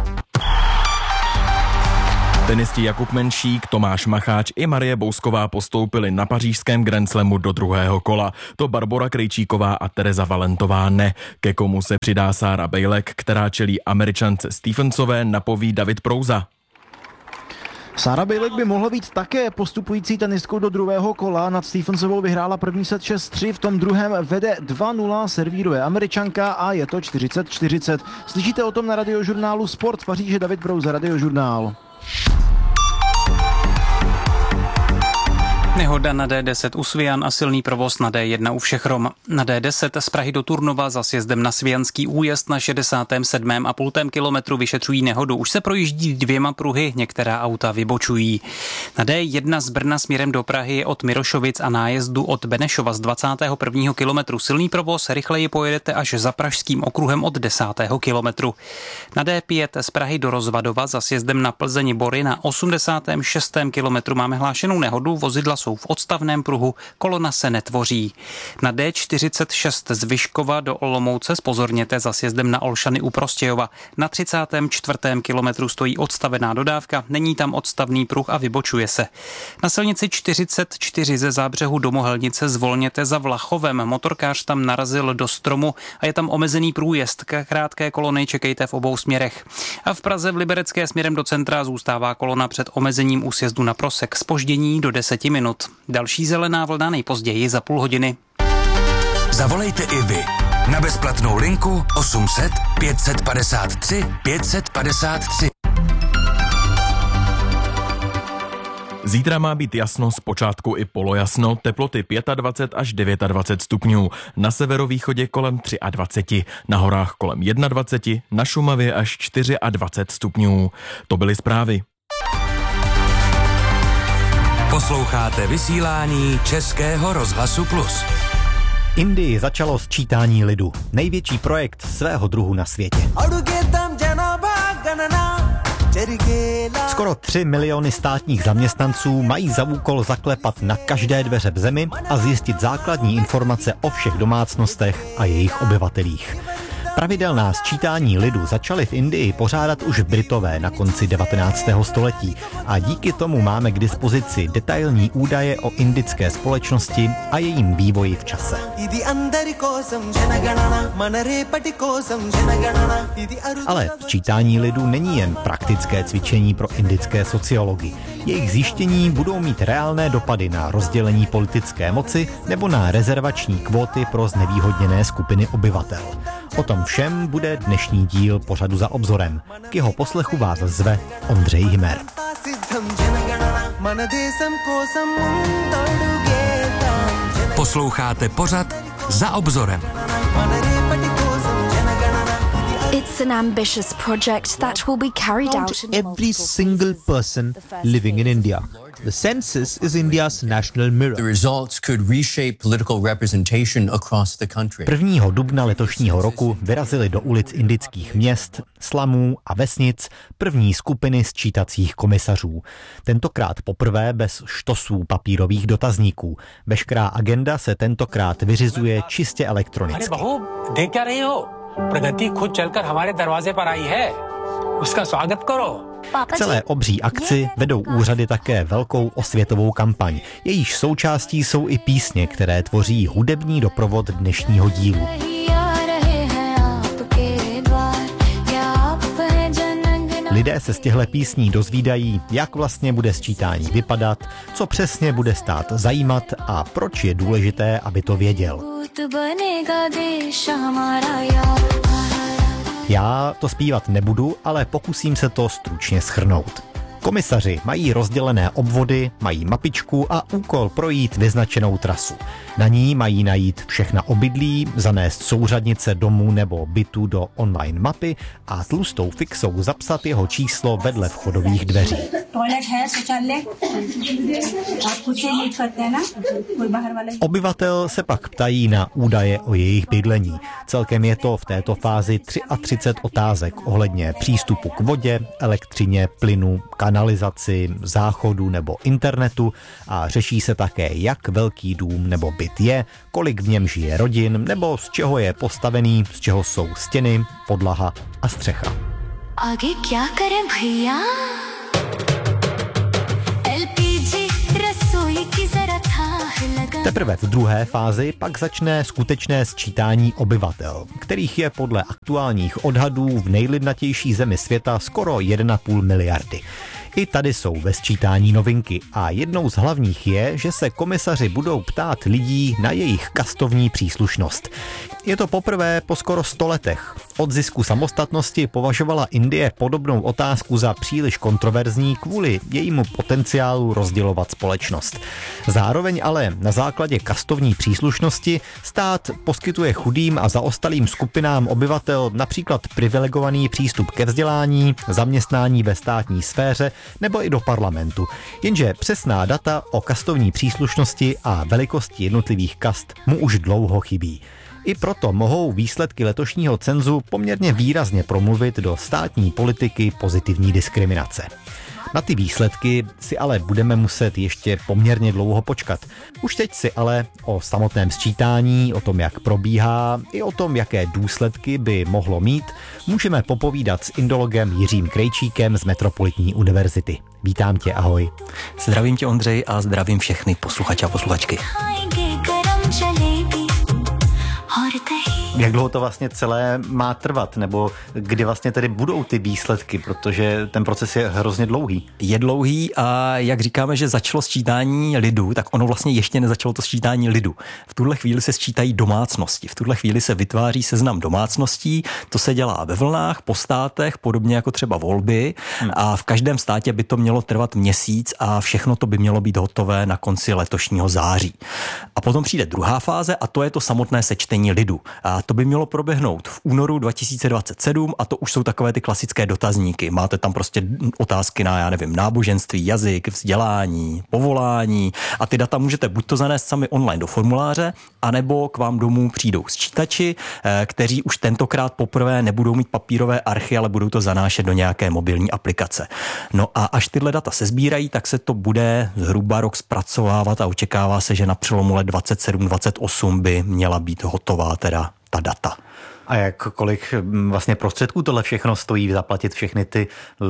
Tenisti Jakub Menšík, Tomáš Macháč i Marie Bousková postoupili na pařížském Grand Slamu do druhého kola. To Barbora Krejčíková a Tereza Valentová ne. Ke komu se přidá Sára Bejlek, která čelí Američance Stephensové, napoví David Prouza. Sára Bejlek by mohla být také postupující tenistkou do druhého kola. Nad Stephensovou vyhrála první set šest tři, v tom druhém vede dva nula, servíruje Američanka a je to čtyřicet čtyřicet. Slyšíte o tom na radiožurnálu Sport z Paříže. David Prouza, Radiožurnál. Nehoda na D deset u Svijan a silný provoz na D jedna u Všechrom. Na D deset z Prahy do Turnova za sjezdem na Svijanský újezd na šedesátém sedmém a půl kilometru vyšetřují nehodu. Už se projíždí dvěma pruhy, některá auta vybočují. Na D jedna z Brna směrem do Prahy je od Mirošovic a nájezdu od Benešova z dvacátého prvního kilometru silný provoz, rychleji pojedete až za Pražským okruhem od desátého kilometru. Na D pět z Prahy do Rozvadova za sjezdem na Plzeň Bory na osmdesátém šestém kilometru máme hlášenou nehodu, vozidla jsou v odstavném pruhu, kolona se netvoří. Na D čtyřicet šest z Vyškova do Olomouce zpozorněte za sjezdem na Olšany u Prostějova. Na třicátém čtvrtém kilometru stojí odstavená dodávka, není tam odstavný pruh a vybočuje se. Na silnici čtyřicet čtyři ze Zábřehu do Mohelnice zvolněte za Vlachovem. Motorkář tam narazil do stromu a je tam omezený průjezd. Krátké kolony čekejte v obou směrech. A v Praze v Liberecké směrem do centra zůstává kolona před omezením u sjezdu na Prosek. Zpoždění do deseti minut. Další zelená vlna nejpozději za půl hodiny. Zavolejte i vy na bezplatnou linku osm set pět padesát tři pět padesát tři. Zítra má být jasno, zpočátku i polojasno, teploty dvacet pět až dvacet devět stupňů, na severovýchodě kolem dvacet tři, na horách kolem dvacet jedna, na Šumavě až dvacet čtyři stupňů. To byly zprávy. Posloucháte vysílání Českého rozhlasu Plus. Indii začalo sčítání lidu. Největší projekt svého druhu na světě. Skoro tři miliony státních zaměstnanců mají za úkol zaklepat na každé dveře v zemi a zjistit základní informace o všech domácnostech a jejich obyvatelích. Pravidelná sčítání lidu začaly v Indii pořádat už Britové na konci devatenáctého století a díky tomu máme k dispozici detailní údaje o indické společnosti a jejím vývoji v čase. Ale sčítání lidu není jen praktické cvičení pro indické sociology. Jejich zjištění budou mít reálné dopady na rozdělení politické moci nebo na rezervační kvóty pro znevýhodněné skupiny obyvatel. O tom všem bude dnešní díl pořadu Za obzorem. K jeho poslechu vás zve Ondřej Himer. Posloucháte pořad Za obzorem. It's an ambitious project that will be carried out in every single person living in India. The census is India's national mirror. The results could reshape political representation across the country. prvního dubna letošního roku vyrazily do ulic indických měst, slamů a vesnic první skupiny sčítacích komisařů. Tentokrát poprvé bez štosů papírových dotazníků. Veškerá agenda se tentokrát vyřizuje čistě elektronicky. प्रगति खुद चलकर हमारे दरवाजे पर आई है उसका स्वागत करो K celé obří akci vedou úřady také velkou osvětovou kampaň. Jejíž součástí jsou i písně, které tvoří hudební doprovod dnešního dílu. Lidé se z těchto písní dozvídají, jak vlastně bude sčítání vypadat, co přesně bude stát zajímat a proč je důležité, aby to věděl. Já to zpívat nebudu, ale pokusím se to stručně shrnout. Komisaři mají rozdělené obvody, mají mapičku a úkol projít vyznačenou trasu. Na ní mají najít všechna obydlí, zanést souřadnice domů nebo bytu do online mapy a tlustou fixou zapsat jeho číslo vedle vchodových dveří. Obyvatel se pak ptají na údaje o jejich bydlení. Celkem je to v této fázi třicet tři otázek ohledně přístupu k vodě, elektřině, plynu, kanalizaci, záchodu nebo internetu a řeší se také, jak velký dům nebo byt je, kolik v něm žije rodin nebo z čeho je postavený, z čeho jsou stěny, podlaha a střecha. Áge kya kare bhaiya? Teprve v druhé fázi pak začne skutečné sčítání obyvatel, kterých je podle aktuálních odhadů v nejlidnatější zemi světa skoro jedna celá pět miliardy. I tady jsou ve sčítání novinky a jednou z hlavních je, že se komisaři budou ptát lidí na jejich kastovní příslušnost. Je to poprvé po skoro sto letech. Od zisku samostatnosti považovala Indie podobnou otázku za příliš kontroverzní kvůli jejímu potenciálu rozdělovat společnost. Zároveň ale na základě kastovní příslušnosti stát poskytuje chudým a zaostalým skupinám obyvatel například privilegovaný přístup ke vzdělání, zaměstnání ve státní sféře nebo i do parlamentu. Jenže přesná data o kastovní příslušnosti a velikosti jednotlivých kast mu už dlouho chybí. I proto mohou výsledky letošního cenzu poměrně výrazně promluvit do státní politiky pozitivní diskriminace. Na ty výsledky si ale budeme muset ještě poměrně dlouho počkat. Už teď si ale o samotném sčítání, o tom, jak probíhá, i o tom, jaké důsledky by mohlo mít, můžeme popovídat s indologem Jiřím Krejčíkem z Metropolitní univerzity. Vítám tě, ahoj. Zdravím tě, Ondřej, a zdravím všechny posluchače a posluchačky. Jak dlouho to vlastně celé má trvat, nebo kdy vlastně tedy budou ty výsledky, protože ten proces je hrozně dlouhý? Je dlouhý a jak říkáme, že začalo sčítání lidu, tak ono vlastně ještě nezačalo to sčítání lidu. V tuhle chvíli se sčítají domácnosti, v tuhle chvíli se vytváří seznam domácností, to se dělá ve vlnách, po státech, podobně jako třeba volby hmm. a v každém státě by to mělo trvat měsíc a všechno to by mělo být hotové na konci letošního září. A potom přijde druhá fáze a to je to samotné sečtení lidu. A to by mělo proběhnout v únoru dva tisíce dvacet sedm a to už jsou takové ty klasické dotazníky. Máte tam prostě otázky na, já nevím, náboženství, jazyk, vzdělání, povolání a ty data můžete buď to zanést sami online do formuláře, anebo k vám domů přijdou sčítači, kteří už tentokrát poprvé nebudou mít papírové archy, ale budou to zanášet do nějaké mobilní aplikace. No a až tyhle data se sbírají, tak se to bude zhruba rok zpracovávat a očekává se, že na přelomu let dvacet sedm dvacet osm by měla být hotová teda ta data. A jak kolik vlastně prostředků tohle všechno stojí, zaplatit všechny ty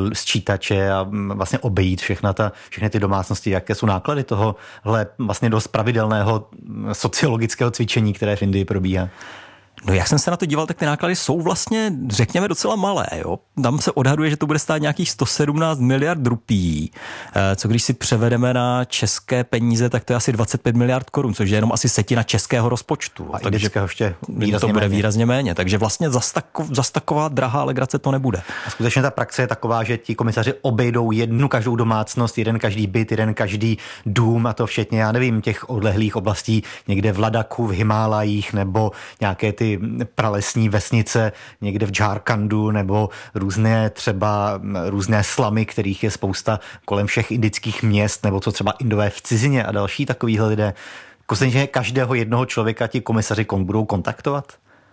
sčítače a vlastně obejít všechna ta, všechny ty domácnosti, jaké jsou náklady tohohle vlastně dost pravidelného sociologického cvičení, které v Indii probíhá? No jak jsem se na to díval, tak ty náklady jsou vlastně, řekněme, docela malé. Jo? Tam se odhaduje, že to bude stát nějakých sto sedmnáct miliard rupí, co když si převedeme na české peníze, tak to je asi dvacet pět miliard korun, což je jenom asi setina českého rozpočtu. A takže ještě to bude méně. výrazně méně. Takže vlastně zas, tako, zas taková drahá legrace to nebude. A skutečně ta praxe je taková, že ti komisaři obejdou jednu každou domácnost, jeden každý byt, jeden každý dům a to včetně, já nevím, těch odlehlých oblastí někde v Ladaku, v Himálajích nebo nějaké ty pralesní vesnice někde v Jharkhandu nebo různé třeba různé slamy, kterých je spousta kolem všech indických měst, nebo co třeba Indové v cizině a další takovýhle lidé. Konečně každého jednoho člověka ti komisaři budou kontaktovat?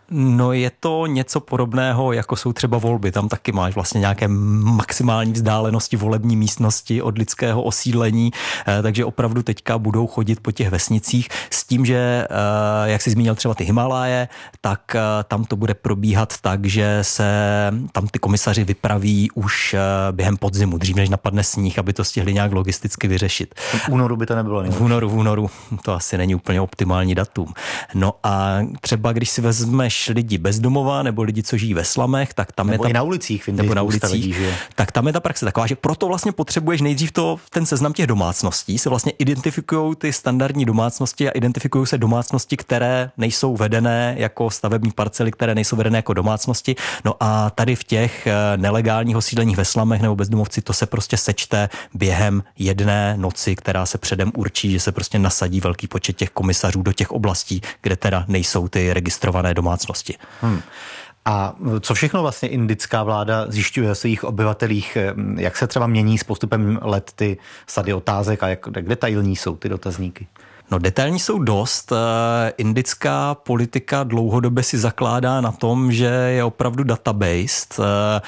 No je to něco podobného, jako jsou třeba volby. Tam taky máš vlastně nějaké maximální vzdálenosti volební místnosti od lidského osídlení, takže opravdu teďka budou chodit po těch vesnicích s tím, že, jak jsi zmínil třeba ty Himálaje, tak tam to bude probíhat tak, že se tam ty komisaři vypraví už během podzimu, dřív než napadne sníh, aby to stihli nějak logisticky vyřešit. V únoru by to nebylo nejlepší. V únoru, v únoru to asi není úplně optimální datum. No a třeba když si vezmeš lidi bezdomova nebo lidi, co žijí ve slamech, tak tam nebo je ta, i na ulicích, nebo na ulicích, lidí, že? tak tam je ta praxe taková, že proto vlastně potřebuješ nejdřív to, ten seznam těch domácností, se vlastně identifikují ty standardní domácnosti a identifikují se domácnosti, které nejsou vedené jako stavební parcely, které nejsou vedené jako domácnosti. No a tady v těch nelegálních osídleních ve slamech nebo bezdomovci, to se prostě sečte během jedné noci, která se předem určí, že se prostě nasadí velký počet těch komisařů do těch oblastí, kde teda nejsou ty registrované domácnosti. Hmm. A co všechno vlastně indická vláda zjišťuje o svých obyvatelích? Jak se třeba mění s postupem let ty sady otázek a jak, jak detailní jsou ty dotazníky? No detailní jsou dost. Indická politika dlouhodobě si zakládá na tom, že je opravdu database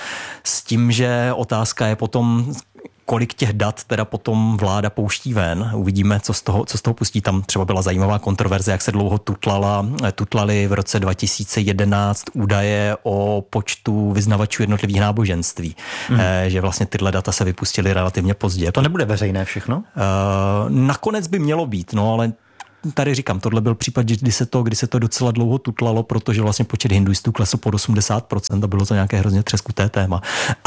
s tím, že otázka je potom, kolik těch dat teda potom vláda pouští ven. Uvidíme, co z toho, co z toho pustí. Tam třeba byla zajímavá kontroverze, jak se dlouho tutlala, tutlali v roce dva tisíce jedenáct údaje o počtu vyznavačů jednotlivých náboženství. Mm. E, že vlastně tyhle data se vypustily relativně pozdě. To nebude veřejné všechno? E, nakonec by mělo být, no ale tady říkám, tohle byl případ, kdy se to, kdy se to docela dlouho tutlalo, protože vlastně počet hinduistů klesl pod osmdesát procent a bylo to nějaké hrozně třeskuté téma.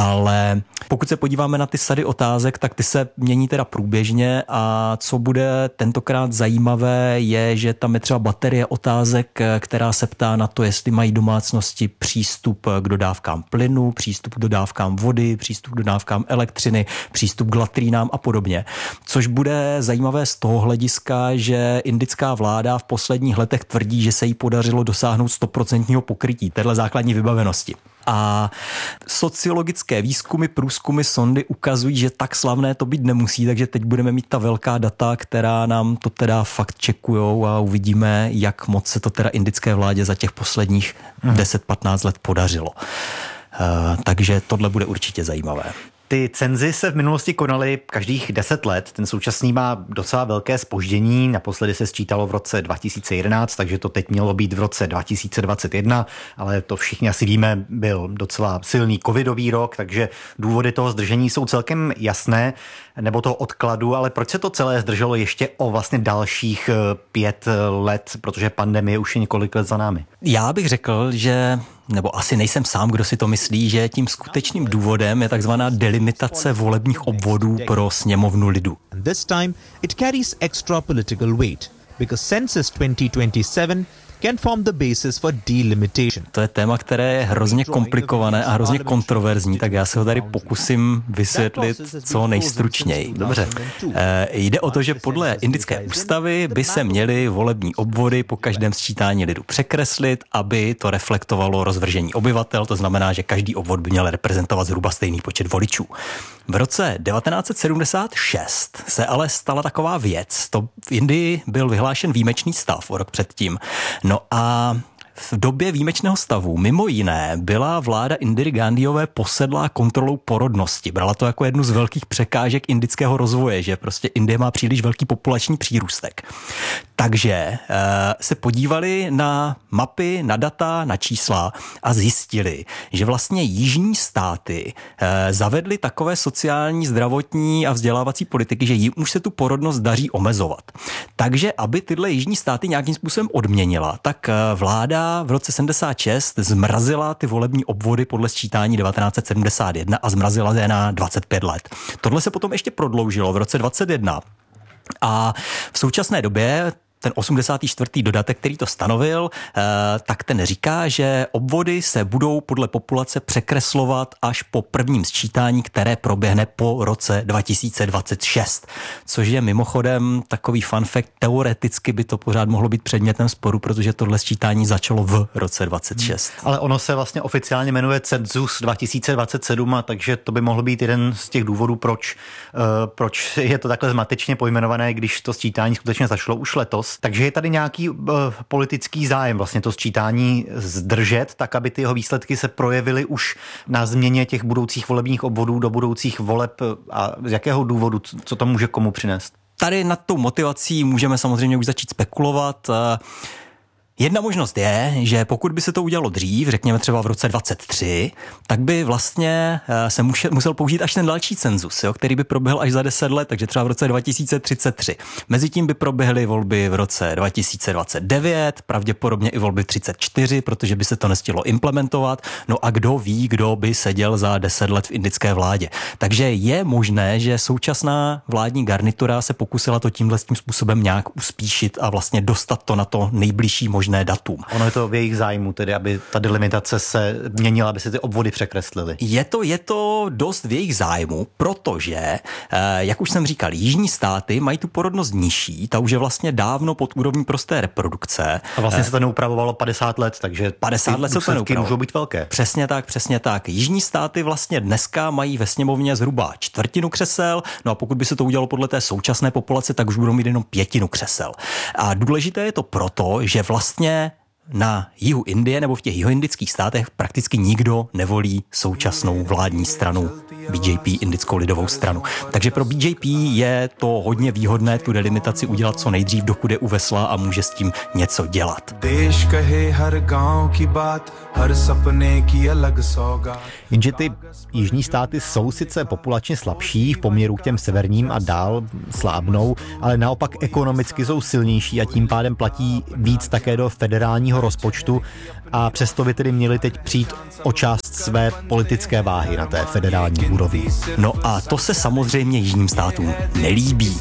Ale pokud se podíváme na ty sady otázek, tak ty se mění teda průběžně a co bude tentokrát zajímavé je, že tam je třeba baterie otázek, která se ptá na to, jestli mají domácnosti přístup k dodávkám plynu, přístup k dodávkám vody, přístup k dodávkám elektřiny, přístup k latrínám a podobně. Což bude zajímavé z toho hlediska, že indická vláda v posledních letech tvrdí, že se jí podařilo dosáhnout stoprocentního pokrytí téhle základní vybavenosti. A sociologické výzkumy, průzkumy, sondy ukazují, že tak slavné to být nemusí, takže teď budeme mít ta velká data, která nám to teda fakt čekujou a uvidíme, jak moc se to teda indické vládě za těch posledních hmm. deset patnáct let podařilo. Uh, takže tohle bude určitě zajímavé. Ty cenzy se v minulosti konaly každých deset let, ten současný má docela velké zpoždění, naposledy se sčítalo v roce dva tisíce jedenáct, takže to teď mělo být v roce dva tisíce dvacet jedna, ale to všichni asi víme, byl docela silný covidový rok, takže důvody toho zdržení jsou celkem jasné, nebo toho odkladu, ale proč se to celé zdrželo ještě o vlastně dalších pět let, protože pandemie už je několik let za námi? Já bych řekl, že nebo asi nejsem sám, kdo si to myslí, že tím skutečným důvodem je takzvaná delimitace volebních obvodů pro sněmovnu lidu. And this time it carries extra political weight because Census twenty twenty-seven can form the basis for delimitation. To je téma, které je hrozně komplikované a hrozně kontroverzní, tak já se ho tady pokusím vysvětlit co nejstručněji. Dobře. E, jde o to, že podle indické ústavy by se měly volební obvody po každém sčítání lidu překreslit, aby to reflektovalo rozvržení obyvatel, to znamená, že každý obvod by měl reprezentovat zhruba stejný počet voličů. V roce devatenáct set sedmdesát šest se ale stala taková věc. To v Indii byl vyhlášen výjimečný stav o rok předtím. No a v době výjimečného stavu mimo jiné byla vláda Indiry Gandhiové posedlá kontrolou porodnosti. Brala to jako jednu z velkých překážek indického rozvoje, že prostě Indie má příliš velký populační přírůstek. Takže e, se podívali na mapy, na data, na čísla a zjistili, že vlastně jižní státy e, zavedly takové sociální, zdravotní a vzdělávací politiky, že jim už se tu porodnost daří omezovat. Takže aby tyhle jižní státy nějakým způsobem odměnila, tak e, vláda v roce sedmdesát šest zmrazila ty volební obvody podle sčítání devatenáct set sedmdesát jedna a zmrazila je na dvacet pět let. Tohle se potom ještě prodloužilo v roce dvacet jedna. A v současné době ten osmdesátý čtvrtý dodatek, který to stanovil, tak ten říká, že obvody se budou podle populace překreslovat až po prvním sčítání, které proběhne po roce dva tisíce dvacet šest. Což je mimochodem takový fun fact, teoreticky by to pořád mohlo být předmětem sporu, protože tohle sčítání začalo v roce dvacet šest. Hmm. Ale ono se vlastně oficiálně jmenuje Census dva tisíce dvacet sedm, a takže to by mohl být jeden z těch důvodů, proč, uh, proč je to takhle zmatečně pojmenované, když to sčítání skutečně začalo už letos. letos. Takže je tady nějaký uh, politický zájem vlastně to sčítání zdržet, tak aby ty jeho výsledky se projevily už na změně těch budoucích volebních obvodů do budoucích voleb. A z jakého důvodu, co to může komu přinést? Tady nad tou motivací můžeme samozřejmě už začít spekulovat. Jedna možnost je, že pokud by se to udělalo dřív, řekněme třeba v roce dvacet tři, tak by vlastně se musel použít až ten další cenzus, jo, který by proběhl až za deset let, takže třeba v roce dva tisíce třicet tři. Mezitím by proběhly volby v roce dva tisíce dvacet devět, pravděpodobně i volby třicet čtyři, protože by se to nestihlo implementovat. No a kdo ví, kdo by seděl za deset let v indické vládě. Takže je možné, že současná vládní garnitura se pokusila to tímhle tím způsobem nějak uspíšit a vlastně dostat to na to nejbližší možné datum. Ono je to v jejich zájmu, tedy aby ta delimitace se měnila, aby se ty obvody překreslily. Je to, je to dost v jejich zájmu, protože, jak už jsem říkal, jižní státy mají tu porodnost nižší, ta už je vlastně dávno pod úrovní prosté reprodukce. A vlastně se to neupravovalo padesát let, takže padesát let se to neupravovalo. Můžou být velké. Přesně tak, přesně tak. Jižní státy vlastně dneska mají ve sněmovně zhruba čtvrtinu křesel, no a pokud by se to udělalo podle té současné populace, tak už budou mít jenom pětinu křesel. A důležité je to proto, že vlastně na jihu Indie nebo v těch jihoindických státech prakticky nikdo nevolí současnou vládní stranu B J P, Indickou lidovou stranu. Takže pro B J P je to hodně výhodné tu delimitaci udělat co nejdřív, dokud je u vesla a může s tím něco dělat. Jenže ty jižní státy jsou sice populačně slabší v poměru k těm severním a dál slábnou, ale naopak ekonomicky jsou silnější a tím pádem platí víc také do federálního rozpočtu a přesto by tedy měli teď přijít o část své politické váhy na té federální úrovni. No a to se samozřejmě jižním státům nelíbí.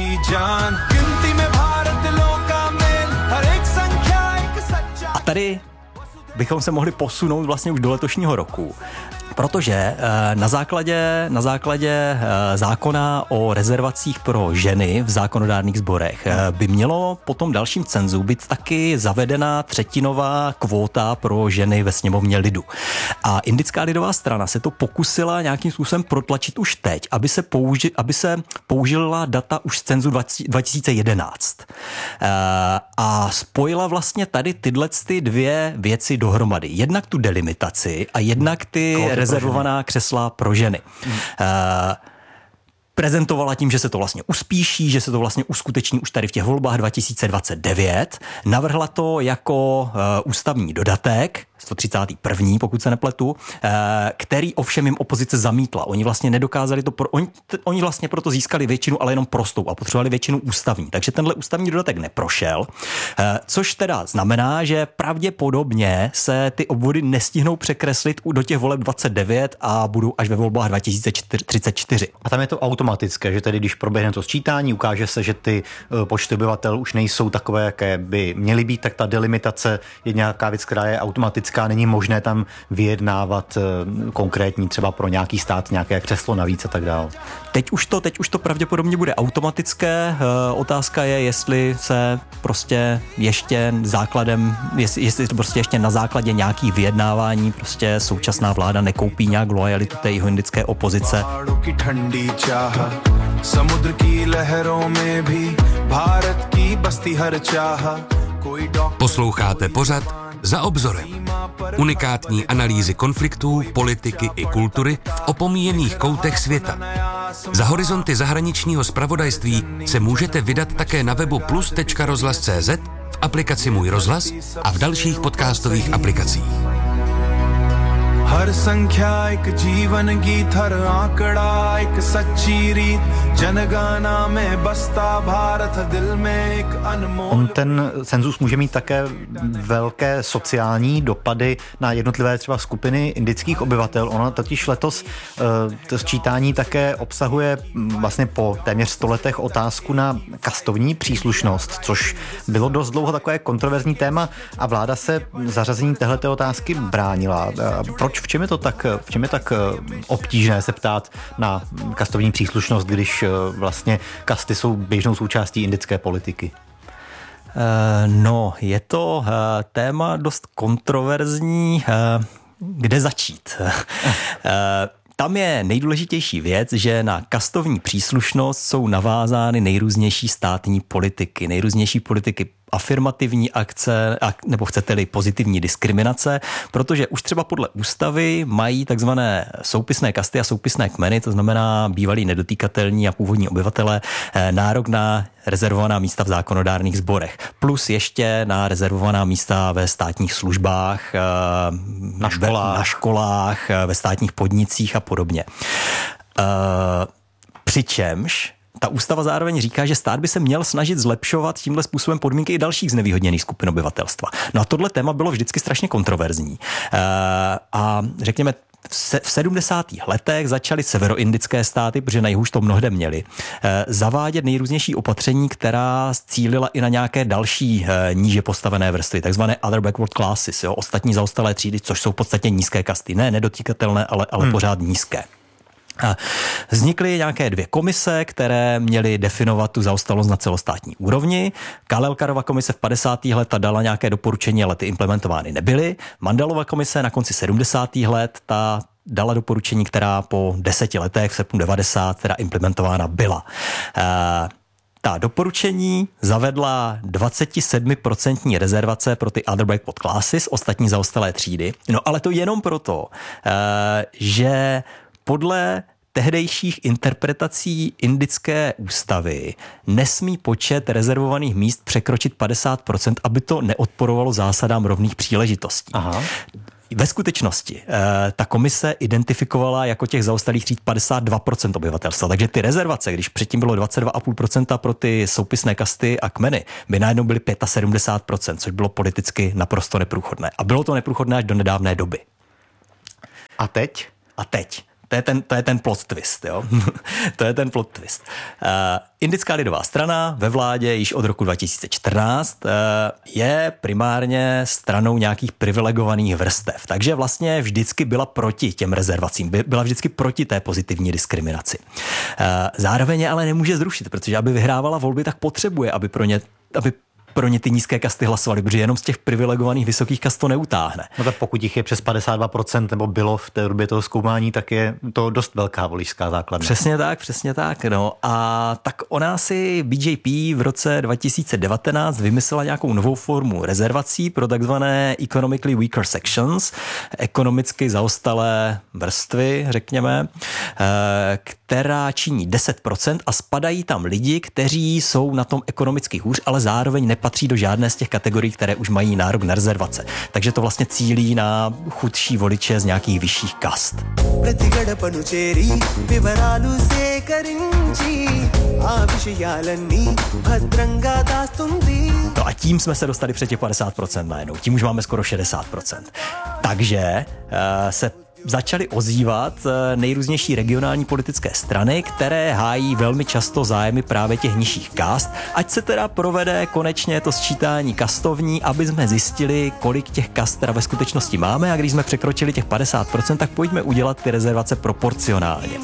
A tady bychom se mohli posunout vlastně už do letošního roku. Protože na základě, na základě zákona o rezervacích pro ženy v zákonodárných sborech by mělo po tom dalším cenzu být taky zavedena třetinová kvóta pro ženy ve sněmovně lidu. A Indická lidová strana se to pokusila nějakým způsobem protlačit už teď, aby se, použi, aby se použila data už z cenzu dva tisíce jedenáct. A spojila vlastně tady tyhle ty dvě věci dohromady. Jednak tu delimitaci a jednak ty rezervovaná křesla pro ženy. Hmm. Uh, prezentovala tím, že se to vlastně uspíší, že se to vlastně uskuteční už tady v těch volbách dva tisíce dvacet devět. Navrhla to jako uh, ústavní dodatek, sto třicátý první, pokud se nepletu, uh, který ovšem jim opozice zamítla. Oni vlastně nedokázali to, pro, oni, t, oni vlastně proto získali většinu, ale jenom prostou a potřebovali většinu ústavní. Takže tenhle ústavní dodatek neprošel, uh, což teda znamená, že pravděpodobně se ty obvody nestihnou překreslit do těch voleb dvacet devět a budou až ve volbách dva tisíce třicet čtyři. A tam je to automatické, že tedy když proběhne to sčítání, ukáže se, že ty počty obyvatel už nejsou takové, jaké by měly být, tak ta delimitace je nějaká věc, která je automatická, není možné tam vyjednávat konkrétní třeba pro nějaký stát nějaké křeslo navíc a tak dále. Teď už to, teď už to pravděpodobně bude automatické. Otázka je, jestli se prostě ještě základem, jestli, jestli to prostě ještě na základě nějakých vyjednávání prostě současná vláda nekoupí nějak lojalitu té jihoindické opozice. Posloucháte pořad Za obzorem. Unikátní analýzy konfliktů, politiky i kultury v opomíjených koutech světa. Za horizonty zahraničního zpravodajství se můžete vydat také na webu plus tečka rozhlas tečka cé zet, v aplikaci Můj rozhlas a v dalších podcastových aplikacích. हर संख्या एक जीवन गीत हर आंकड़ा एक सच्ची रीत जनगणना में बसता भारत दिल में एक अनमोल. On ten cenzus může mít také velké sociální dopady na jednotlivé třeba skupiny indických obyvatel. Ono totiž letos to sčítání také obsahuje vlastně po téměř sto letech otázku na kastovní příslušnost, což bylo dost dlouho takové kontroverzní téma a vláda se zařazení téhleté otázky bránila. Proč? V čem je to tak, v čem je tak obtížné se ptát na kastovní příslušnost, když vlastně kasty jsou běžnou součástí indické politiky? No, je to téma dost kontroverzní. Kde začít? tam je nejdůležitější věc, že na kastovní příslušnost jsou navázány nejrůznější státní politiky, nejrůznější politiky afirmativní akce, nebo chcete-li pozitivní diskriminace, protože už třeba podle ústavy mají takzvané soupisné kasty a soupisné kmeny, to znamená bývalí nedotýkatelní a původní obyvatele, nárok na rezervovaná místa v zákonodárných sborech, plus ještě na rezervovaná místa ve státních službách, na školách, ve, na školách ve státních podnicích a podobně. Přičemž ta ústava zároveň říká, že stát by se měl snažit zlepšovat tímhle způsobem podmínky i dalších znevýhodněných skupin obyvatelstva. No a tohle téma bylo vždycky strašně kontroverzní. A řekněme, v sedmdesátých letech začaly severoindické státy, protože na jihu už to mnohde měli, zavádět nejrůznější opatření, která cílila i na nějaké další níže postavené vrstvy, takzvané other backward classes, jo, ostatní zaostalé třídy, což jsou v podstatě nízké kasty. Ne nedotýkatelné, ale, ale hmm. pořád nízké. A vznikly nějaké dvě komise, které měly definovat tu zaostalost na celostátní úrovni. Kalelkarova komise v padesátých letech dala nějaké doporučení, ale ty implementovány nebyly. Mandalova komise na konci sedmdesátých let ta dala doporučení, která po deseti letech v srpnu devadesát teda implementována byla. E- Ta doporučení zavedla dvacet sedm procent rezervace pro ty other backward classes, ostatní zaostalé třídy. No ale to jenom proto, že podle tehdejších interpretací indické ústavy nesmí počet rezervovaných míst překročit padesát procent, aby to neodporovalo zásadám rovných příležitostí. Aha. Ve skutečnosti ta komise identifikovala jako těch zaostalých tříd padesát dva procent obyvatelstva, takže ty rezervace, když předtím bylo dvacet dva celá pět procenta pro ty soupisné kasty a kmeny, by najednou byly sedmdesát pět procent, což bylo politicky naprosto neprůchodné. A bylo to neprůchodné až do nedávné doby. A teď? A teď. To je ten, to je ten plot twist, jo. To je ten plot twist. Uh, Indická lidová strana ve vládě již od roku dva tisíce čtrnáct uh, je primárně stranou nějakých privilegovaných vrstev, takže vlastně vždycky byla proti těm rezervacím, by, byla vždycky proti té pozitivní diskriminaci. Uh, zároveň je ale nemůže zrušit, protože aby vyhrávala volby, tak potřebuje, aby pro ně, aby pro ně ty nízké kasty hlasovali, protože jenom z těch privilegovaných vysokých kast to neutáhne. No tak pokud jich je přes padesát dva procent nebo bylo v té době toho zkoumání, tak je to dost velká voličská základna. Přesně tak, přesně tak. No. A tak ona si B J P v roce dva tisíce devatenáct vymyslela nějakou novou formu rezervací pro takzvané economically weaker sections, ekonomicky zaostalé vrstvy, řekněme, která činí deset procent a spadají tam lidi, kteří jsou na tom ekonomicky hůř, ale zároveň nepatří do žádné z těch kategorií, které už mají nárok na rezervace. Takže to vlastně cílí na chudší voliče z nějakých vyšších kast. No a tím jsme se dostali před těch padesát procent najednou. Tím už máme skoro šedesát procent. Takže uh, se začaly ozývat nejrůznější regionální politické strany, které hájí velmi často zájmy právě těch nižších kast. Ať se teda provede konečně to sčítání kastovní, aby jsme zjistili, kolik těch kast teda ve skutečnosti máme, a když jsme překročili těch padesát procent, tak pojďme udělat ty rezervace proporcionálně.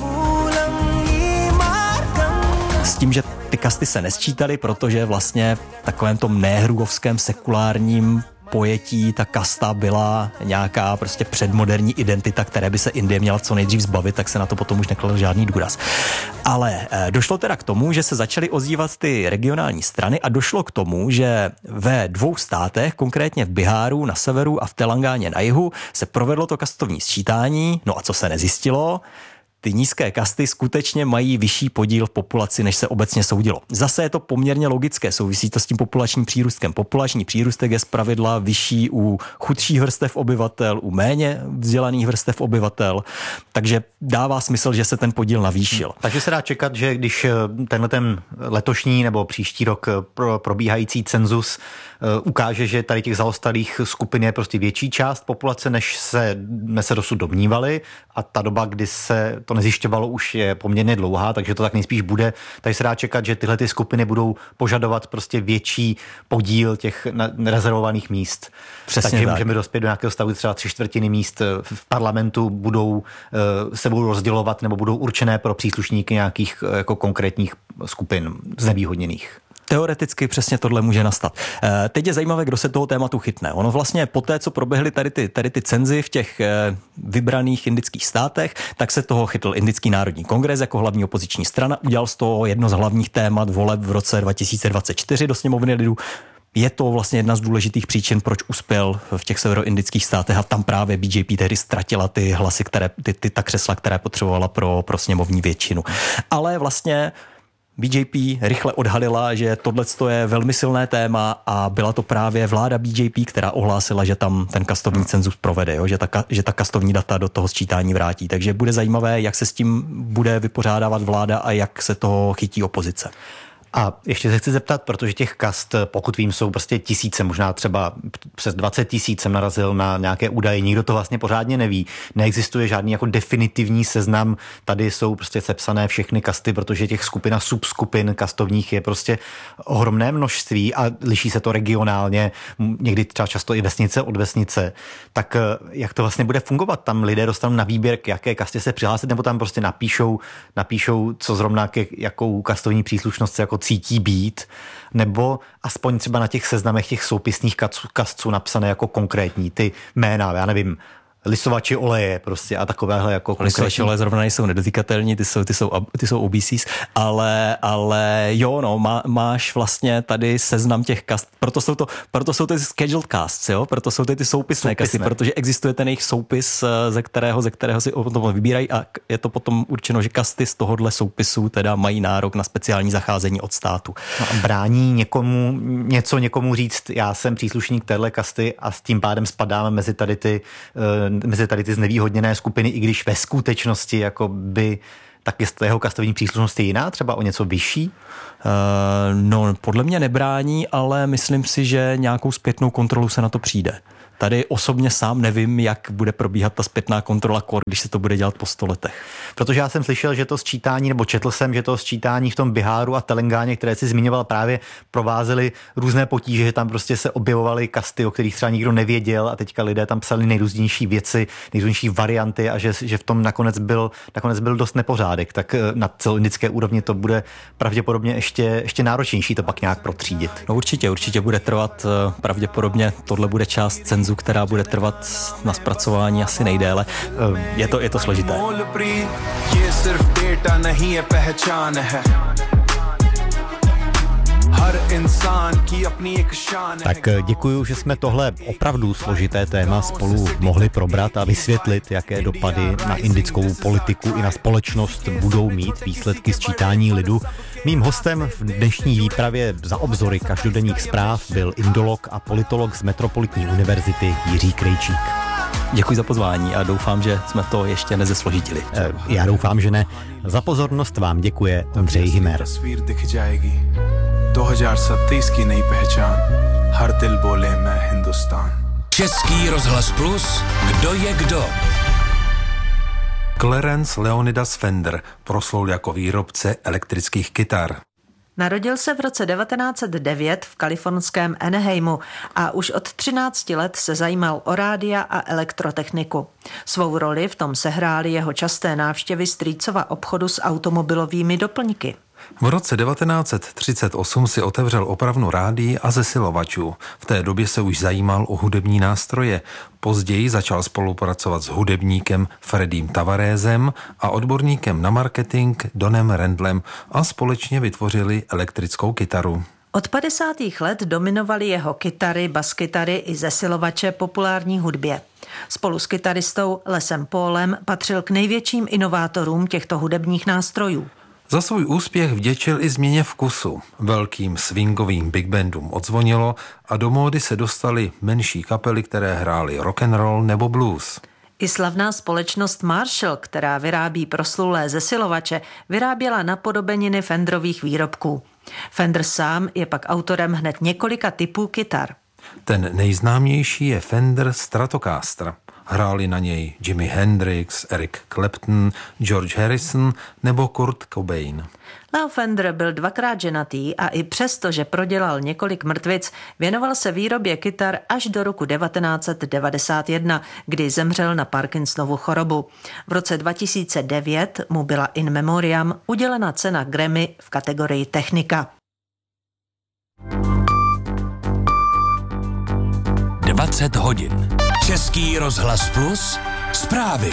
S tím, že ty kasty se nesčítaly, protože vlastně v takovém tom nehrugovském sekulárním pojetí ta kasta byla nějaká prostě předmoderní identita, které by se Indie měla co nejdřív zbavit, tak se na to potom už nekladl žádný důraz. Ale eh, došlo teda k tomu, že se začaly ozývat ty regionální strany a došlo k tomu, že ve dvou státech, konkrétně v Biháru na severu a v Telangáně na jihu, se provedlo to kastovní sčítání. No a co se nezjistilo? Ty nízké kasty skutečně mají vyšší podíl v populaci, než se obecně soudilo. Zase je to poměrně logické, souvisí to s tím populačním přírůstkem. Populační přírůstek je zpravidla vyšší u chudších vrstev obyvatel, u méně vzdělaných vrstev obyvatel, takže dává smysl, že se ten podíl navýšil. Hmm. Takže se dá čekat, že když tenhle ten letošní nebo příští rok probíhající cenzus ukáže, že tady těch zaostalých skupin je prostě větší část populace, než se, jsme se dosud domnívali, a ta doba, kdy se to nezjišťovalo, už je poměrně dlouhá, takže to tak nejspíš bude. Takže se dá čekat, že tyhle ty skupiny budou požadovat prostě větší podíl těch rezervovaných míst. Přesně takže tak. Můžeme dospět do nějakého stavu, třeba tři čtvrtiny míst v parlamentu budou se budou rozdělovat nebo budou určené pro příslušníky nějakých jako konkrétních skupin znevýhodněných. Teoreticky přesně tohle může nastat. Teď je zajímavé, kdo se toho tématu chytne. Ono vlastně po té, co proběhly tady ty, tady ty cenzy v těch vybraných indických státech, tak se toho chytl Indický národní kongres jako hlavní opoziční strana. Udělal z toho jedno z hlavních témat voleb v roce dva tisíce dvacet čtyři do sněmovny lidu. Je to vlastně jedna z důležitých příčin, proč uspěl v těch severoindických státech a tam právě B J P tehdy ztratila ty hlasy, které, ty, ty ta křesla, které potřebovala pro, pro sněmovní většinu. Ale vlastně B J P rychle odhalila, že tohle je velmi silné téma a byla to právě vláda B J P, která ohlásila, že tam ten kastovní cenzus provede, jo? Že, ta, že ta kastovní data do toho sčítání vrátí. Takže bude zajímavé, jak se s tím bude vypořádávat vláda a jak se toho chytí opozice. A ještě se chci zeptat, protože těch kast, pokud vím, jsou prostě tisíce, možná třeba přes dvacet tisíc jsem narazil na nějaké údaje, nikdo to vlastně pořádně neví. Neexistuje žádný jako definitivní seznam, tady jsou prostě sepsané všechny kasty, protože těch skupin a subskupin kastovních je prostě ohromné množství a liší se to regionálně, někdy třeba často i vesnice od vesnice. Tak jak to vlastně bude fungovat? Tam lidé dostanou na výběr, k jaké kastě se přihlásit, nebo tam prostě napíšou, napíšou co zrovna k jakou kastovní příslušnost se jako cítí být, nebo aspoň třeba na těch seznamech těch soupisných kastců napsané jako konkrétní ty jména, já nevím, lisovači oleje prostě a takovéhle jako konkrétní. Lisovači oleje zrovna nejsou nedotykatelní, ty jsou, ty jsou, ty jsou O B Cs, ale, ale jo, no, má, máš vlastně tady seznam těch kast, proto jsou to, proto jsou ty scheduled casts, jo, proto jsou ty, ty soupisné, soupisné kasty, protože existuje ten jejich soupis, ze kterého, ze kterého si potom vybírají a je to potom určeno, že kasty z tohohle soupisu teda mají nárok na speciální zacházení od státu. No a brání někomu, něco někomu říct, já jsem příslušník téhle kasty a s tím pádem spadáme mezi tady ty mezi tady ty znevýhodněné skupiny, i když ve skutečnosti jako by tak je jeho kastovní příslušnost jiná, třeba o něco vyšší? Uh, no, podle mě nebrání, ale myslím si, že nějakou zpětnou kontrolu se na to přijde. Tady osobně sám nevím, jak bude probíhat ta zpětná kontrola kor, když se to bude dělat po sto letech. Protože já jsem slyšel, že to sčítání, nebo četl jsem, že to sčítání v tom Biháru a Telengáně, které si zmiňoval, právě provázely různé potíže, že tam prostě se objevovaly kasty, o kterých třeba nikdo nevěděl a teďka lidé tam psali nejrůznější věci, nejrůznější varianty a že, že v tom nakonec byl, nakonec byl dost nepořádek. Tak na celoindické úrovni to bude pravděpodobně ještě, ještě náročnější to pak nějak protřídit. No určitě, určitě bude trvat, pravděpodobně tohle bude část cenzu, která bude trvat na zpracování asi nejdéle. Je to, je to složité. Tak děkuju, že jsme tohle opravdu složité téma spolu mohli probrat a vysvětlit, jaké dopady na indickou politiku i na společnost budou mít výsledky sčítání lidu. Mým hostem v dnešní výpravě za obzory každodenních zpráv byl indolog a politolog z Metropolitní univerzity Jiří Krejčík. Děkuji za pozvání a doufám, že jsme to ještě nezesložitili. Já doufám, že ne. Za pozornost vám děkuje Ondřej Hymer. दो हज़ार सत्ताईस की नई पहचान हर दिल बोले मैं Hindustan. Český rozhlas Plus, kdo je kdo? Clarence Leonidas Fender proslul jako výrobce elektrických kytar. Narodil se v roce devatenáct set devět v kalifornském Anaheimu a už od třinácti let se zajímal o rádia a elektrotechniku. Svou roli v tom sehrály jeho časté návštěvy strýcova obchodu s automobilovými doplňky. V roce devatenáct set třicet osm si otevřel opravnu rádií a zesilovačů. V té době se už zajímal o hudební nástroje. Později začal spolupracovat s hudebníkem Freddiem Tavaresem a odborníkem na marketing Donem Randlem a společně vytvořili elektrickou kytaru. Od padesátých let dominovaly jeho kytary, baskytary i zesilovače populární hudbě. Spolu s kytaristou Lesem Paulem patřil k největším inovátorům těchto hudebních nástrojů. Za svůj úspěch vděčil i změně vkusu. Velkým swingovým big bandům odzvonilo a do módy se dostaly menší kapely, které hrály rock and roll nebo blues. I slavná společnost Marshall, která vyrábí proslulé zesilovače, vyráběla napodobeniny Fenderových výrobků. Fender sám je pak autorem hned několika typů kytar. Ten nejznámější je Fender Stratocaster. Hráli na něj Jimi Hendrix, Eric Clapton, George Harrison nebo Kurt Cobain. Leo Fender byl dvakrát ženatý a i přesto, že prodělal několik mrtvic, věnoval se výrobě kytar až do roku devatenáct set devadesát jedna, kdy zemřel na Parkinsonovu chorobu. V roce dva tisíce devět mu byla in memoriam udělena cena Grammy v kategorii technika. dvacet hodin. Český rozhlas Plus, zprávy.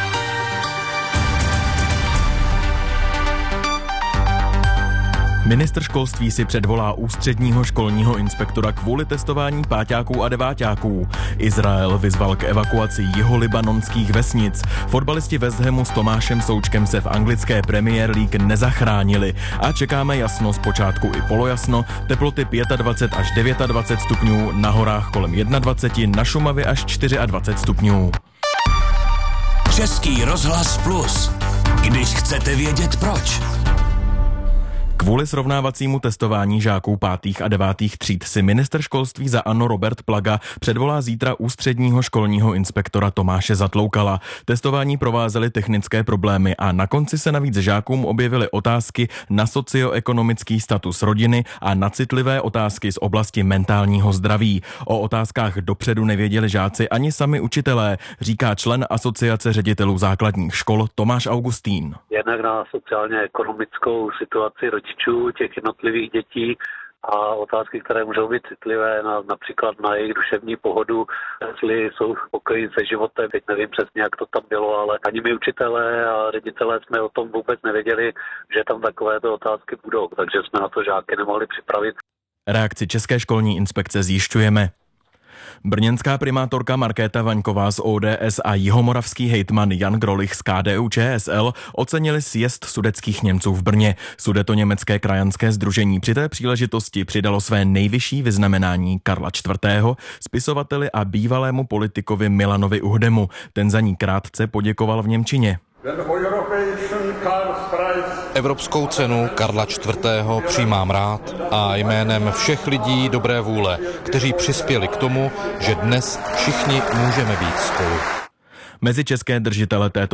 Ministr školství si předvolá ústředního školního inspektora kvůli testování páťáků a deváťáků. Izrael vyzval k evakuaci jiholibanonských vesnic. Fotbalisti West Hamu s Tomášem Součkem se v anglické Premier League nezachránili. A čekáme jasno, zpočátku i polojasno, teploty dvacet pět až dvacet devět stupňů, na horách kolem dvacet jedna, na Šumavě až dvacet čtyři stupňů. Český rozhlas Plus. Když chcete vědět proč. Kvůli srovnávacímu testování žáků pátých a devátých tříd si ministr školství za ANO Robert Plaga předvolá zítra ústředního školního inspektora Tomáše Zatloukala. Testování provázely technické problémy a na konci se navíc žákům objevily otázky na socioekonomický status rodiny a na citlivé otázky z oblasti mentálního zdraví. O otázkách dopředu nevěděli žáci ani sami učitelé, říká člen Asociace ředitelů základních škol Tomáš Augustín. Jednak na sociálně-ekonomickou situaci rodičů těch jednotlivých dětí a otázky, které můžou být citlivé, na, například na jejich duševní pohodu, jestli jsou spokojení se životem. Teď nevím přesně, jak to tam bylo, ale ani my učitelé a ředitelé jsme o tom vůbec nevěděli, že tam takovéto otázky budou, takže jsme na to žáky nemohli připravit. Reakci České školní inspekce zjišťujeme. Brněnská primátorka Markéta Vaňková z O D S a jihomoravský hejtman Jan Grolich z K D U Č S L ocenili sjezd sudetských Němců v Brně. Sudetoněmecké krajanské sdružení při té příležitosti přidalo své nejvyšší vyznamenání Karla čtvrtého spisovateli a bývalému politikovi Milanovi Uhdemu. Ten za ní krátce poděkoval v němčině. Evropskou cenu Karla čtvrtého přijímám rád a jménem všech lidí dobré vůle, kteří přispěli k tomu, že dnes všichni můžeme být spolu. Mezi české držitele této